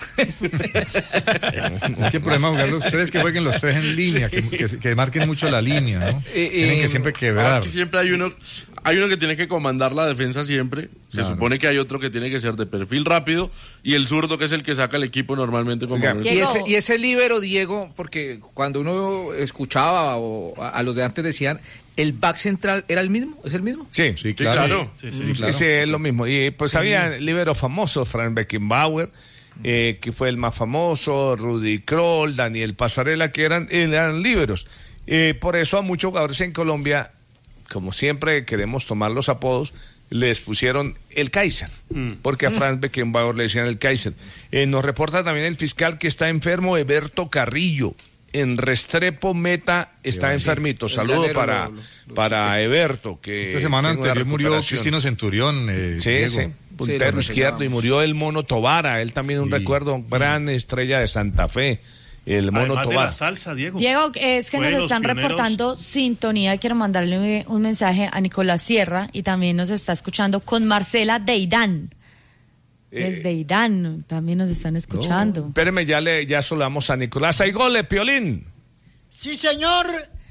Es que el problema es jugar los tres, que jueguen los tres en línea, que, que- que marquen mucho la línea, ¿no? Eh, Tienen eh, que siempre Ah, quebrar. es que siempre hay uno, hay uno que tiene que comandar la defensa siempre. Se Claro. supone que hay otro que tiene que ser de perfil rápido y el zurdo que es el que saca el equipo normalmente como Oiga, Manuel. Y ese, Diego. y ese líbero, Diego, porque cuando uno escuchaba o a, a los de antes decían, ¿el back central era el mismo? ¿Es el mismo? Sí, Sí, Sí, claro. claro. Sí, sí, Sí, claro. sí, es lo mismo. Y pues había libero famoso, Frank Beckenbauer, eh, que fue el más famoso, Rudy Kroll, Daniel Pasarela, que eran, eran líberos. Eh, por eso a muchos jugadores en Colombia, como siempre queremos tomar los apodos, les pusieron el Kaiser, porque a Frank Beckenbauer le decían el Kaiser. Eh, nos reporta también el fiscal que está enfermo, Eberto Carrillo. En Restrepo Meta está enfermito. Saludo llanero para, lo- lo- para Eberto, que Esta semana tiene una anterior murió recuperación. Cristino Centurión. eh, Sí, Diego. sí, puntero lo izquierdo, y reseñábamos. murió el Mono Tobara, él también un Sí. recuerdo, gran estrella de Santa Fe, el Mono Además de Tobara. la salsa, Diego. Diego, es que Fue nos de los están pioneros. reportando sintonía. Quiero mandarle un mensaje a Nicolás Sierra, y también nos está escuchando con Marcela de Irán. Eh, Desde Irán también nos están escuchando. Espéreme, ya le ya saludamos a Nicolás. ¡Hay gole, Piolín! Sí, señor.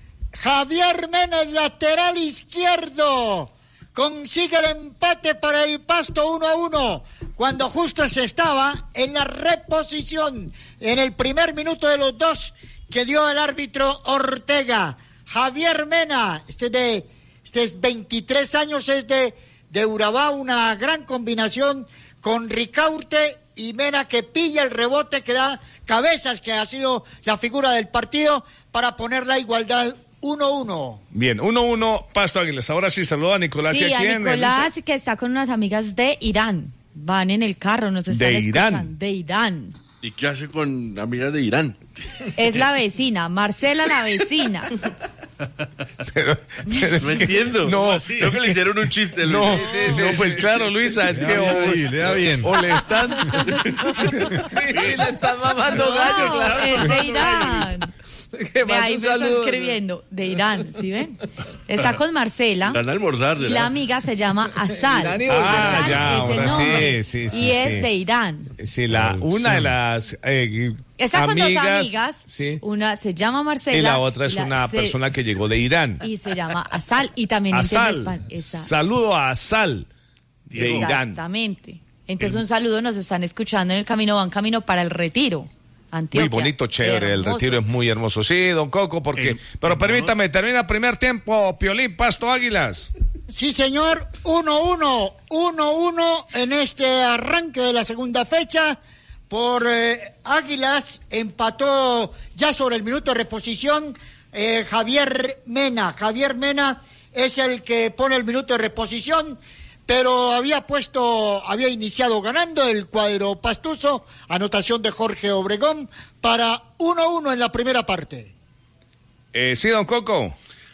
Javier Mena, el lateral izquierdo, consigue el empate para el Pasto uno a uno, cuando justo se estaba en la reposición en el primer minuto de los dos que dio el árbitro Ortega. Javier Mena, este de este es veintitrés años, es de, de Urabá, una gran combinación con Ricaurte y Mena, que pilla el rebote, que da Cabezas, que ha sido la figura del partido, para poner la igualdad uno uno. Bien, uno uno, Pasto Águilas. Ahora sí, saludo a Nicolás. Sí, ¿Y a a quién? Nicolás, que está con unas amigas de Irán. Van en el carro, nos están ¿De Irán? escuchando. De Irán. ¿Y qué hace con amigas de Irán? Es la vecina, Marcela la vecina. Pero- pero No es que- entiendo. No, Creo que le hicieron un chiste, Luis. no, Sí, sí, no, sí, pues sí, claro, sí, Luisa, es Lea que bien o, ahí, lea bien. o le están... Sí, le están mamando gallo, No, claro. es de Irán. Que Ve, mande ahí un me está saludo. escribiendo, de Irán, ¿sí ven? Está con Marcela. Van a almorzar, Y ¿verdad? la amiga se llama Asal. Irán y Ah, Asal ya, es el ahora sí, nombre. sí, sí, Y sí. es de Irán. Sí, la, una de las eh, Está con amigas, dos amigas. sí, Una se llama Marcela. y la otra es y la- una se- persona que llegó de Irán. Y se llama Asal. Y también entiende Asal. espa- esa- Saludo a Asal de Diego. Irán. Exactamente. Entonces un saludo, nos están escuchando en el camino, van camino para el Retiro. Muy Antioquia. bonito, chévere, el Hermoso. retiro es muy hermoso. Sí, don Coco, porque... El- pero el permítame, termina primer tiempo, Piolín, Pasto Águilas. Sí, señor, uno uno, uno uno en este arranque de la segunda fecha. Por eh, Águilas empató ya sobre el minuto de reposición eh, Javier Mena. Javier Mena es el que pone el minuto de reposición, pero había puesto, había iniciado ganando el cuadro pastuso, anotación de Jorge Obregón para uno uno en la primera parte. Eh, sí, don Coco.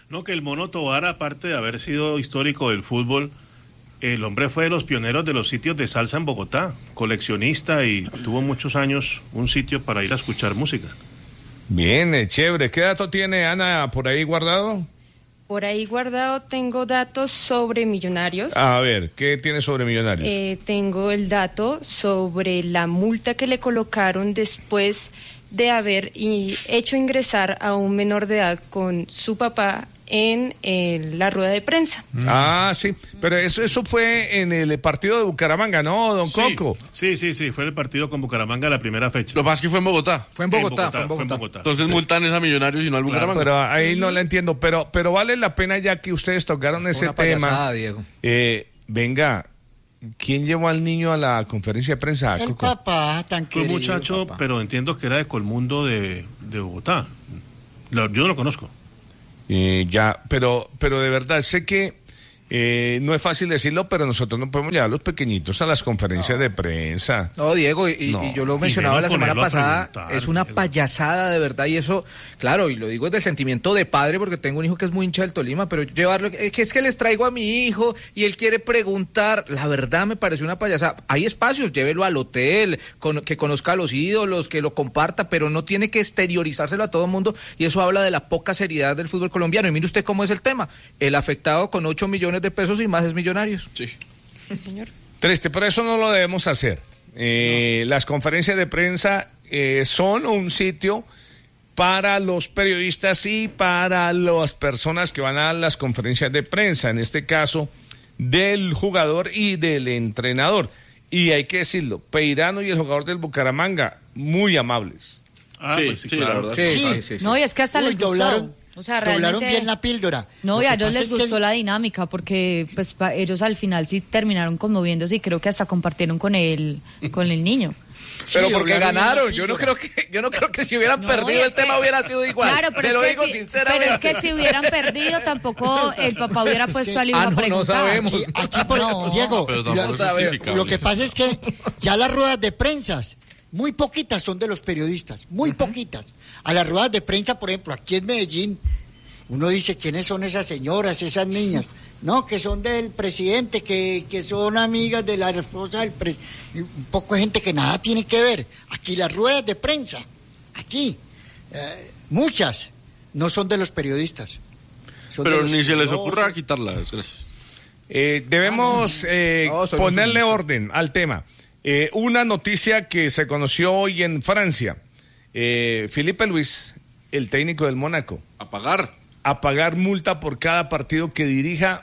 No, que el Mono Tovar, aparte de haber sido histórico del fútbol, el hombre fue de los pioneros de los sitios de salsa en Bogotá, coleccionista, y tuvo muchos años un sitio para ir a escuchar música. Bien, eh, chévere. ¿Qué dato tiene Ana por ahí guardado? Por ahí guardado tengo datos sobre Millonarios. A ver, ¿qué tiene sobre Millonarios? Eh, tengo el dato sobre la multa que le colocaron después de haber y hecho ingresar a un menor de edad con su papá en eh, la rueda de prensa. Ah, sí, pero eso eso fue en el partido de Bucaramanga, ¿no, don Sí, Coco? Sí, sí, sí, fue el partido con Bucaramanga la primera fecha. Lo que pasa es que fue en Bogotá. Fue en Bogotá, fue en Bogotá. Fue en Bogotá. Entonces multan es a Millonarios y no al Bucaramanga. Pero ahí no la entiendo, pero pero vale la pena ya que ustedes tocaron ese Una payasada, tema. Diego. Eh, venga, ¿quién llevó al niño a la conferencia de prensa? El Coco? papá, tan Fue un querido. muchacho, papá. pero entiendo que era de Colmundo de, de Bogotá. Lo- yo no lo conozco. Eh, ya, pero, pero de verdad, sé que eh, no es fácil decirlo, pero nosotros no podemos llevar a los pequeñitos a las conferencias de prensa. No, Diego, y, No. y yo lo Y mencionaba la menos semana ponerlo a pasada, preguntar, es una Diego. payasada de verdad, y eso, claro, y lo digo desde el sentimiento de padre, porque tengo un hijo que es muy hincha del Tolima, pero llevarlo, es que es que les traigo a mi hijo y él quiere preguntar, la verdad me pareció una payasada. Hay espacios, llévelo al hotel, con- que conozca a los ídolos, que lo comparta, pero no tiene que exteriorizárselo a todo el mundo, y eso habla de la poca seriedad del fútbol colombiano. Y mire usted cómo es el tema, el afectado con ocho millones de pesos y más es Millonarios. Sí. Señor. Triste, pero eso no lo debemos hacer. Eh, Las conferencias de prensa eh, son un sitio para los periodistas y para las personas que van a las conferencias de prensa, en este caso del jugador y del entrenador. Y hay que decirlo, Peirano y el jugador del Bucaramanga, muy amables. Ah, Sí, pues sí, sí, la claro. verdad. Sí, Sí. sí, sí, sí. No, y es que hasta Uy, les gustó. doblaron, O sea, doblaron realmente... bien la píldora. No, Lo y a que ellos pasa les es que gustó el- la dinámica porque pues pa- ellos al final sí terminaron conmoviéndose y creo que hasta compartieron con el con el niño. Pero Sí, porque doblaron bien la ganaron, yo no píldora. creo que yo no creo que si hubieran No, perdido y es el tema que- hubiera sido igual. Claro, pero Se es lo que digo si- sinceramente. Pero es que si hubieran perdido tampoco el papá hubiera puesto al hijo Ah, a no, no preguntar. sabemos. Aquí, aquí por No. Diego, Pero la- tampoco es sabe, justificable. lo que pasa es que ya las ruedas de prensa, muy poquitas son de los periodistas, muy poquitas. A las ruedas de prensa, por ejemplo, aquí en Medellín, uno dice, ¿quiénes son esas señoras, esas niñas? No, que son del presidente, que, que son amigas de la esposa del presidente. Un poco de gente que nada tiene que ver. Aquí las ruedas de prensa, aquí, eh, muchas, no son de los periodistas. Son de Pero los ni se les curiosos. ocurra quitarlas, gracias. Eh, debemos eh, No, soy ponerle musulmán. orden al tema. Eh, una noticia que se conoció hoy en Francia. Eh, Felipe Luis, el técnico del Mónaco, A pagar. a pagar multa por cada partido que dirija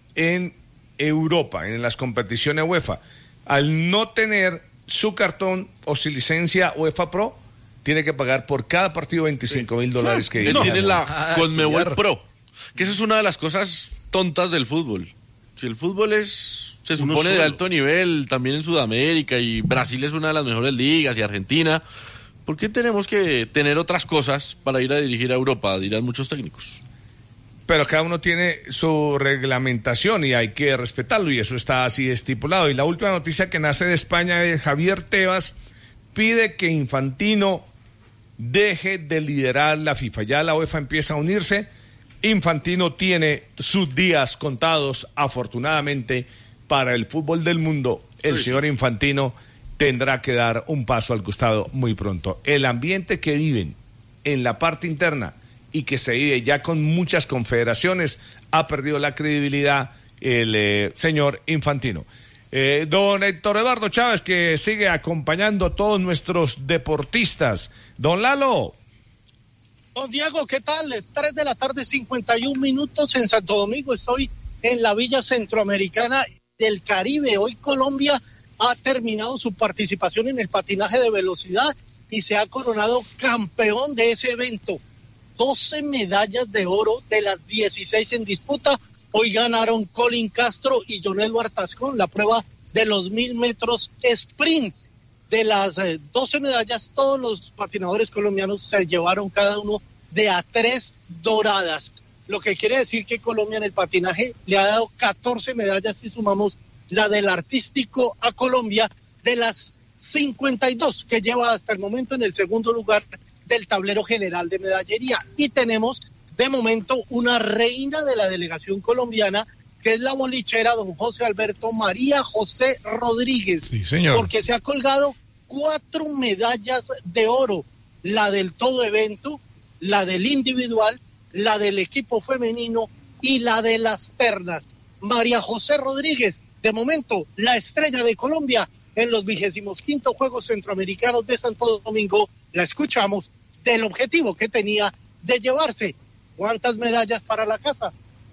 en Europa, en las competiciones UEFA. Al no tener su cartón o su licencia UEFA Pro, tiene que pagar por cada partido veinticinco mil dólares que Él dirija. tiene la Ah, Conmebol estudiar. Pro, que esa es una de las cosas tontas del fútbol. Si el fútbol es, se Uno supone de solo. alto nivel, también en Sudamérica, y Brasil es una de las mejores ligas, y Argentina, ¿por qué tenemos que tener otras cosas para ir a dirigir a Europa? Dirán muchos técnicos. Pero cada uno tiene su reglamentación y hay que respetarlo, y eso está así estipulado. Y la última noticia que nace de España es Javier Tebas pide que Infantino deje de liderar la FIFA. Ya la UEFA empieza a unirse. Infantino tiene sus días contados, afortunadamente, para el fútbol del mundo. El Sí. señor Infantino tendrá que dar un paso al costado muy pronto. El ambiente que viven en la parte interna y que se vive ya con muchas confederaciones ha perdido la credibilidad el eh, señor Infantino. Eh, don Héctor Eduardo Chávez, que sigue acompañando a todos nuestros deportistas. Don Lalo. Don Diego, ¿qué tal? Tres de la tarde, cincuenta y un minutos en Santo Domingo. Estoy en la Villa Centroamericana del Caribe. Hoy Colombia ha terminado su participación en el patinaje de velocidad y se ha coronado campeón de ese evento. doce medallas de oro de las dieciséis en disputa. Hoy ganaron Colin Castro y John Edward Tascón la prueba de los mil metros sprint. De las eh, doce medallas, todos los patinadores colombianos se llevaron cada uno de a tres doradas. Lo que quiere decir que Colombia en el patinaje le ha dado catorce medallas si sumamos la del artístico a Colombia, de las cincuenta y dos que lleva hasta el momento en el segundo lugar del tablero general de medallería. Y tenemos de momento una reina de la delegación colombiana, que es la bolichera don José Alberto María José Rodríguez. Sí, señor. Porque se ha colgado cuatro medallas de oro, la del todo evento, la del individual, la del equipo femenino y la de las ternas. María José Rodríguez, de momento, la estrella de Colombia en los vigésimos quinto Juegos Centroamericanos de Santo Domingo. La escuchamos del objetivo que tenía de llevarse. ¿Cuántas medallas para la casa?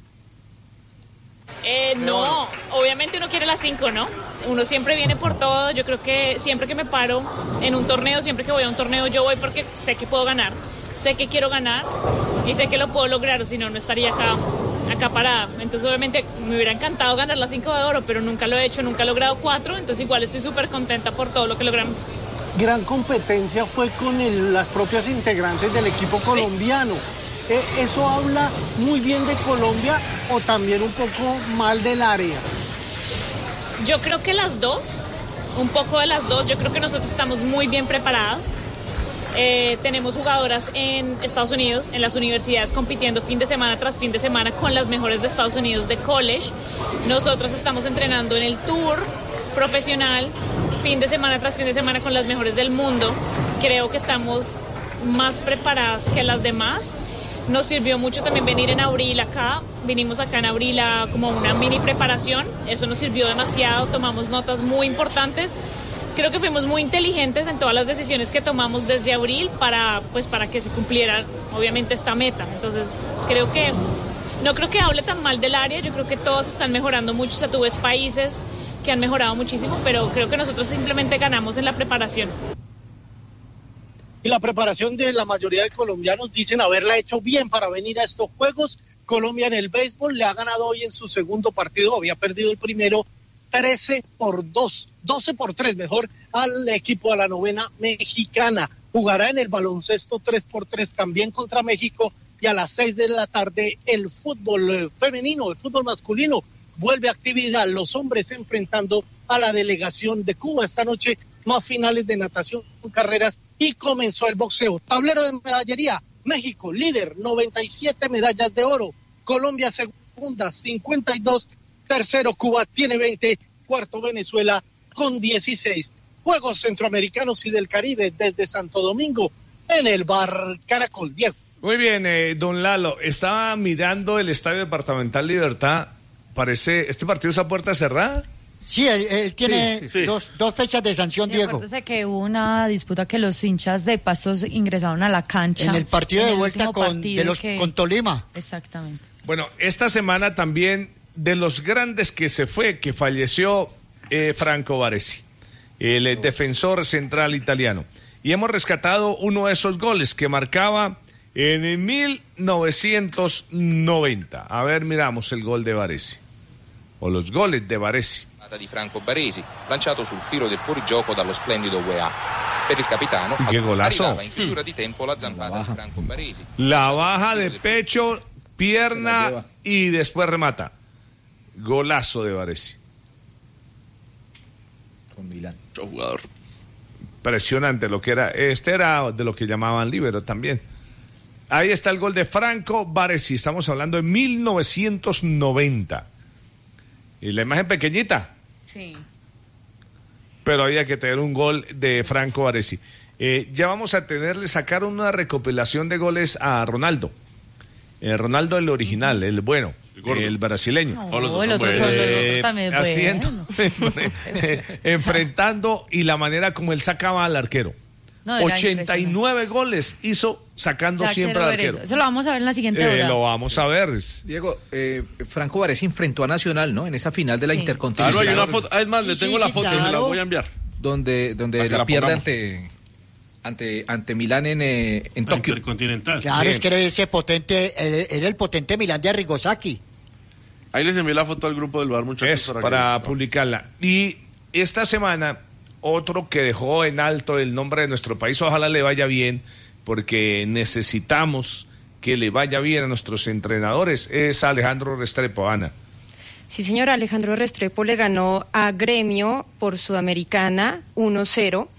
Eh, no, obviamente uno quiere las cinco, ¿no? Uno siempre viene por todo. Yo creo que siempre que me paro en un torneo, siempre que voy a un torneo, yo voy porque sé que puedo ganar, sé que quiero ganar y sé que lo puedo lograr, o si no, no estaría acá, acá parada. Entonces, obviamente, me hubiera encantado ganar las cinco de oro, pero nunca lo he hecho, nunca he logrado cuatro, entonces igual estoy súper contenta por todo lo que logramos. Gran competencia fue con el, las propias integrantes del equipo colombiano. Sí. Eh, ¿Eso habla muy bien de Colombia o también un poco mal del área? Yo creo que las dos, un poco de las dos. Yo creo que nosotros estamos muy bien preparadas. Eh, tenemos jugadoras en Estados Unidos, en las universidades, compitiendo fin de semana tras fin de semana con las mejores de Estados Unidos de college. Nosotras estamos entrenando en el tour profesional, fin de semana tras fin de semana con las mejores del mundo. Creo que estamos más preparadas que las demás. Nos sirvió mucho también venir en abril acá, vinimos acá en abril a como una mini preparación, eso nos sirvió demasiado, tomamos notas muy importantes, creo que fuimos muy inteligentes en todas las decisiones que tomamos desde abril para, pues, para que se cumpliera obviamente esta meta, entonces creo que, no creo que hable tan mal del área, yo creo que todas están mejorando mucho, o sea, tú ves países que han mejorado muchísimo, pero creo que nosotros simplemente ganamos en la preparación. Y la preparación de la mayoría de colombianos dicen haberla hecho bien para venir a estos Juegos. Colombia en el béisbol le ha ganado hoy en su segundo partido, había perdido el primero trece por dos, doce por tres mejor, al equipo de la novena mexicana. Jugará en el baloncesto tres por tres también contra México, y a las seis de la tarde el fútbol femenino, el fútbol masculino vuelve a actividad, los hombres enfrentando a la delegación de Cuba esta noche. Más finales de natación, carreras, y comenzó el boxeo. Tablero de medallería, México líder, noventa y siete medallas de oro, Colombia segunda, cincuenta y dos, tercero Cuba tiene veinte, cuarto Venezuela con dieciséis. Juegos Centroamericanos y del Caribe desde Santo Domingo en el Bar Caracol. Diego. Muy bien, eh, don Lalo, estaba mirando el Estadio Departamental Libertad, parece, ¿este partido es a puerta cerrada? Sí, él, él tiene sí, sí, sí. Dos, dos fechas de sanción, sí, Diego. Acuérdese que hubo una disputa que los hinchas de Pastos ingresaron a la cancha. En el partido de vuelta con, de los, que... con Tolima. Exactamente. Bueno, esta semana también de los grandes que se fue, que falleció eh, Franco Baresi, el eh, defensor central italiano. Y hemos rescatado uno de esos goles que marcaba en mil novecientos noventa. A ver, miramos el gol de Baresi. O los goles de Baresi. Di Franco Baresi, lanciato sul filo del fuorigioco dallo splendido U E A. Per il capitano, che golazo. In chiusura di tempo la zampata di Franco Baresi. La baja de pecho, pierna y después remata. Golazo de Baresi. Con Milán. Jugador. Impresionante lo que era. Este era de lo que llamaban líbero también. Ahí está el gol de Franco Baresi. Estamos hablando de mil novecientos noventa. Y la imagen pequeñita. Sí. Pero había que tener un gol de Franco Baresi. Eh, ya vamos a tenerle, sacar una recopilación de goles a Ronaldo. Eh, Ronaldo el original, el bueno, el, el brasileño. No, el otro, el otro, el otro también es haciendo, bueno. enfrentando y la manera como él sacaba al arquero. No, ochenta y nueve goles hizo sacando ya siempre al arquero. Eso. eso lo vamos a ver en la siguiente eh, hora. Lo vamos a ver. Diego, eh, Franco Baresi enfrentó a Nacional, ¿no? En esa final de la sí. Intercontinental. Claro, hay una foto. Es más, sí, le tengo sí, la foto, sí, claro. Se la voy a enviar. Donde, donde la, la pierde ante, ante, ante Milán en, eh, en Tokio. Intercontinental. Claro, sí. es que era ese potente, era el potente Milán de Arrigosaki. Ahí les envié la foto al grupo del bar, muchachos. Es, para, para que... publicarla. Y esta semana... Otro que dejó en alto el nombre de nuestro país, ojalá le vaya bien, porque necesitamos que le vaya bien a nuestros entrenadores, es Alejandro Restrepo. Ana. Sí, señor, Alejandro Restrepo le ganó a Gremio por Sudamericana uno cero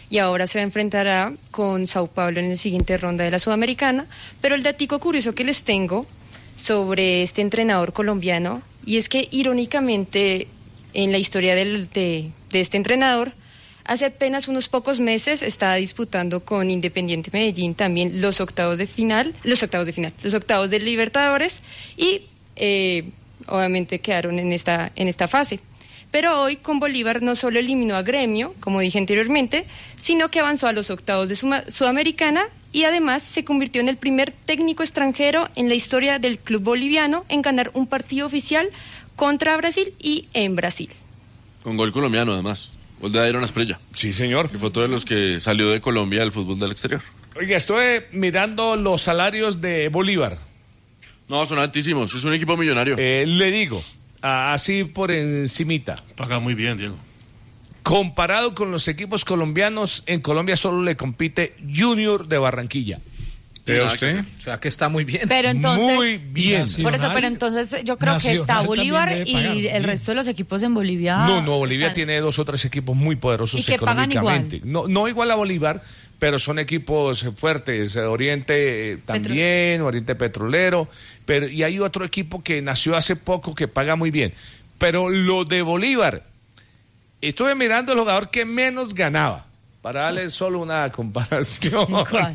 y ahora se enfrentará con Sao Paulo en la siguiente ronda de la Sudamericana. Pero el datico curioso que les tengo sobre este entrenador colombiano, y es que irónicamente en la historia del, de, de este entrenador, hace apenas unos pocos meses estaba disputando con Independiente Medellín también los octavos de final, los octavos de final, los octavos de Libertadores, y eh, obviamente quedaron en esta, en esta fase. Pero hoy con Bolívar no solo eliminó a Gremio, como dije anteriormente, sino que avanzó a los octavos de Suma- Sudamericana y además se convirtió en el primer técnico extranjero en la historia del club boliviano en ganar un partido oficial contra Brasil y en Brasil. Con gol colombiano además, gol de Iron Asprilla. Sí, señor. Que fue otro de los que salió de Colombia al fútbol del exterior. Oiga, estoy mirando los salarios de Bolívar. No, son altísimos, es un equipo millonario. Eh, le digo, así por encimita. Paga muy bien, Diego. Comparado con los equipos colombianos, en Colombia solo le compite Junior de Barranquilla. ¿Ve usted? O sea que está muy bien. Pero entonces, muy bien. Por eso, pero entonces yo creo que está Bolívar y el bien. resto de los equipos en Bolivia. No, no, Bolivia están... tiene dos o tres equipos muy poderosos y que económicamente. Pagan igual. No, no igual a Bolívar, pero son equipos fuertes. Oriente eh, también, Petro... Oriente Petrolero. Pero, y hay otro equipo que nació hace poco que paga muy bien. Pero lo de Bolívar, estuve mirando el jugador que menos ganaba. Para darle solo una comparación. ¿Cuál?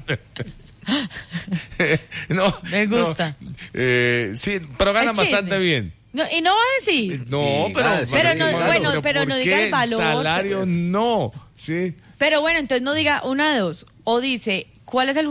no, me gusta. No, eh, sí, pero gana bastante bien. No, y no va a decir. No, sí, pero, pero no, malo, bueno, pero, pero no diga el valor. Salario pero... no, sí. Pero bueno, entonces no diga una de dos. O dice, ¿cuál es el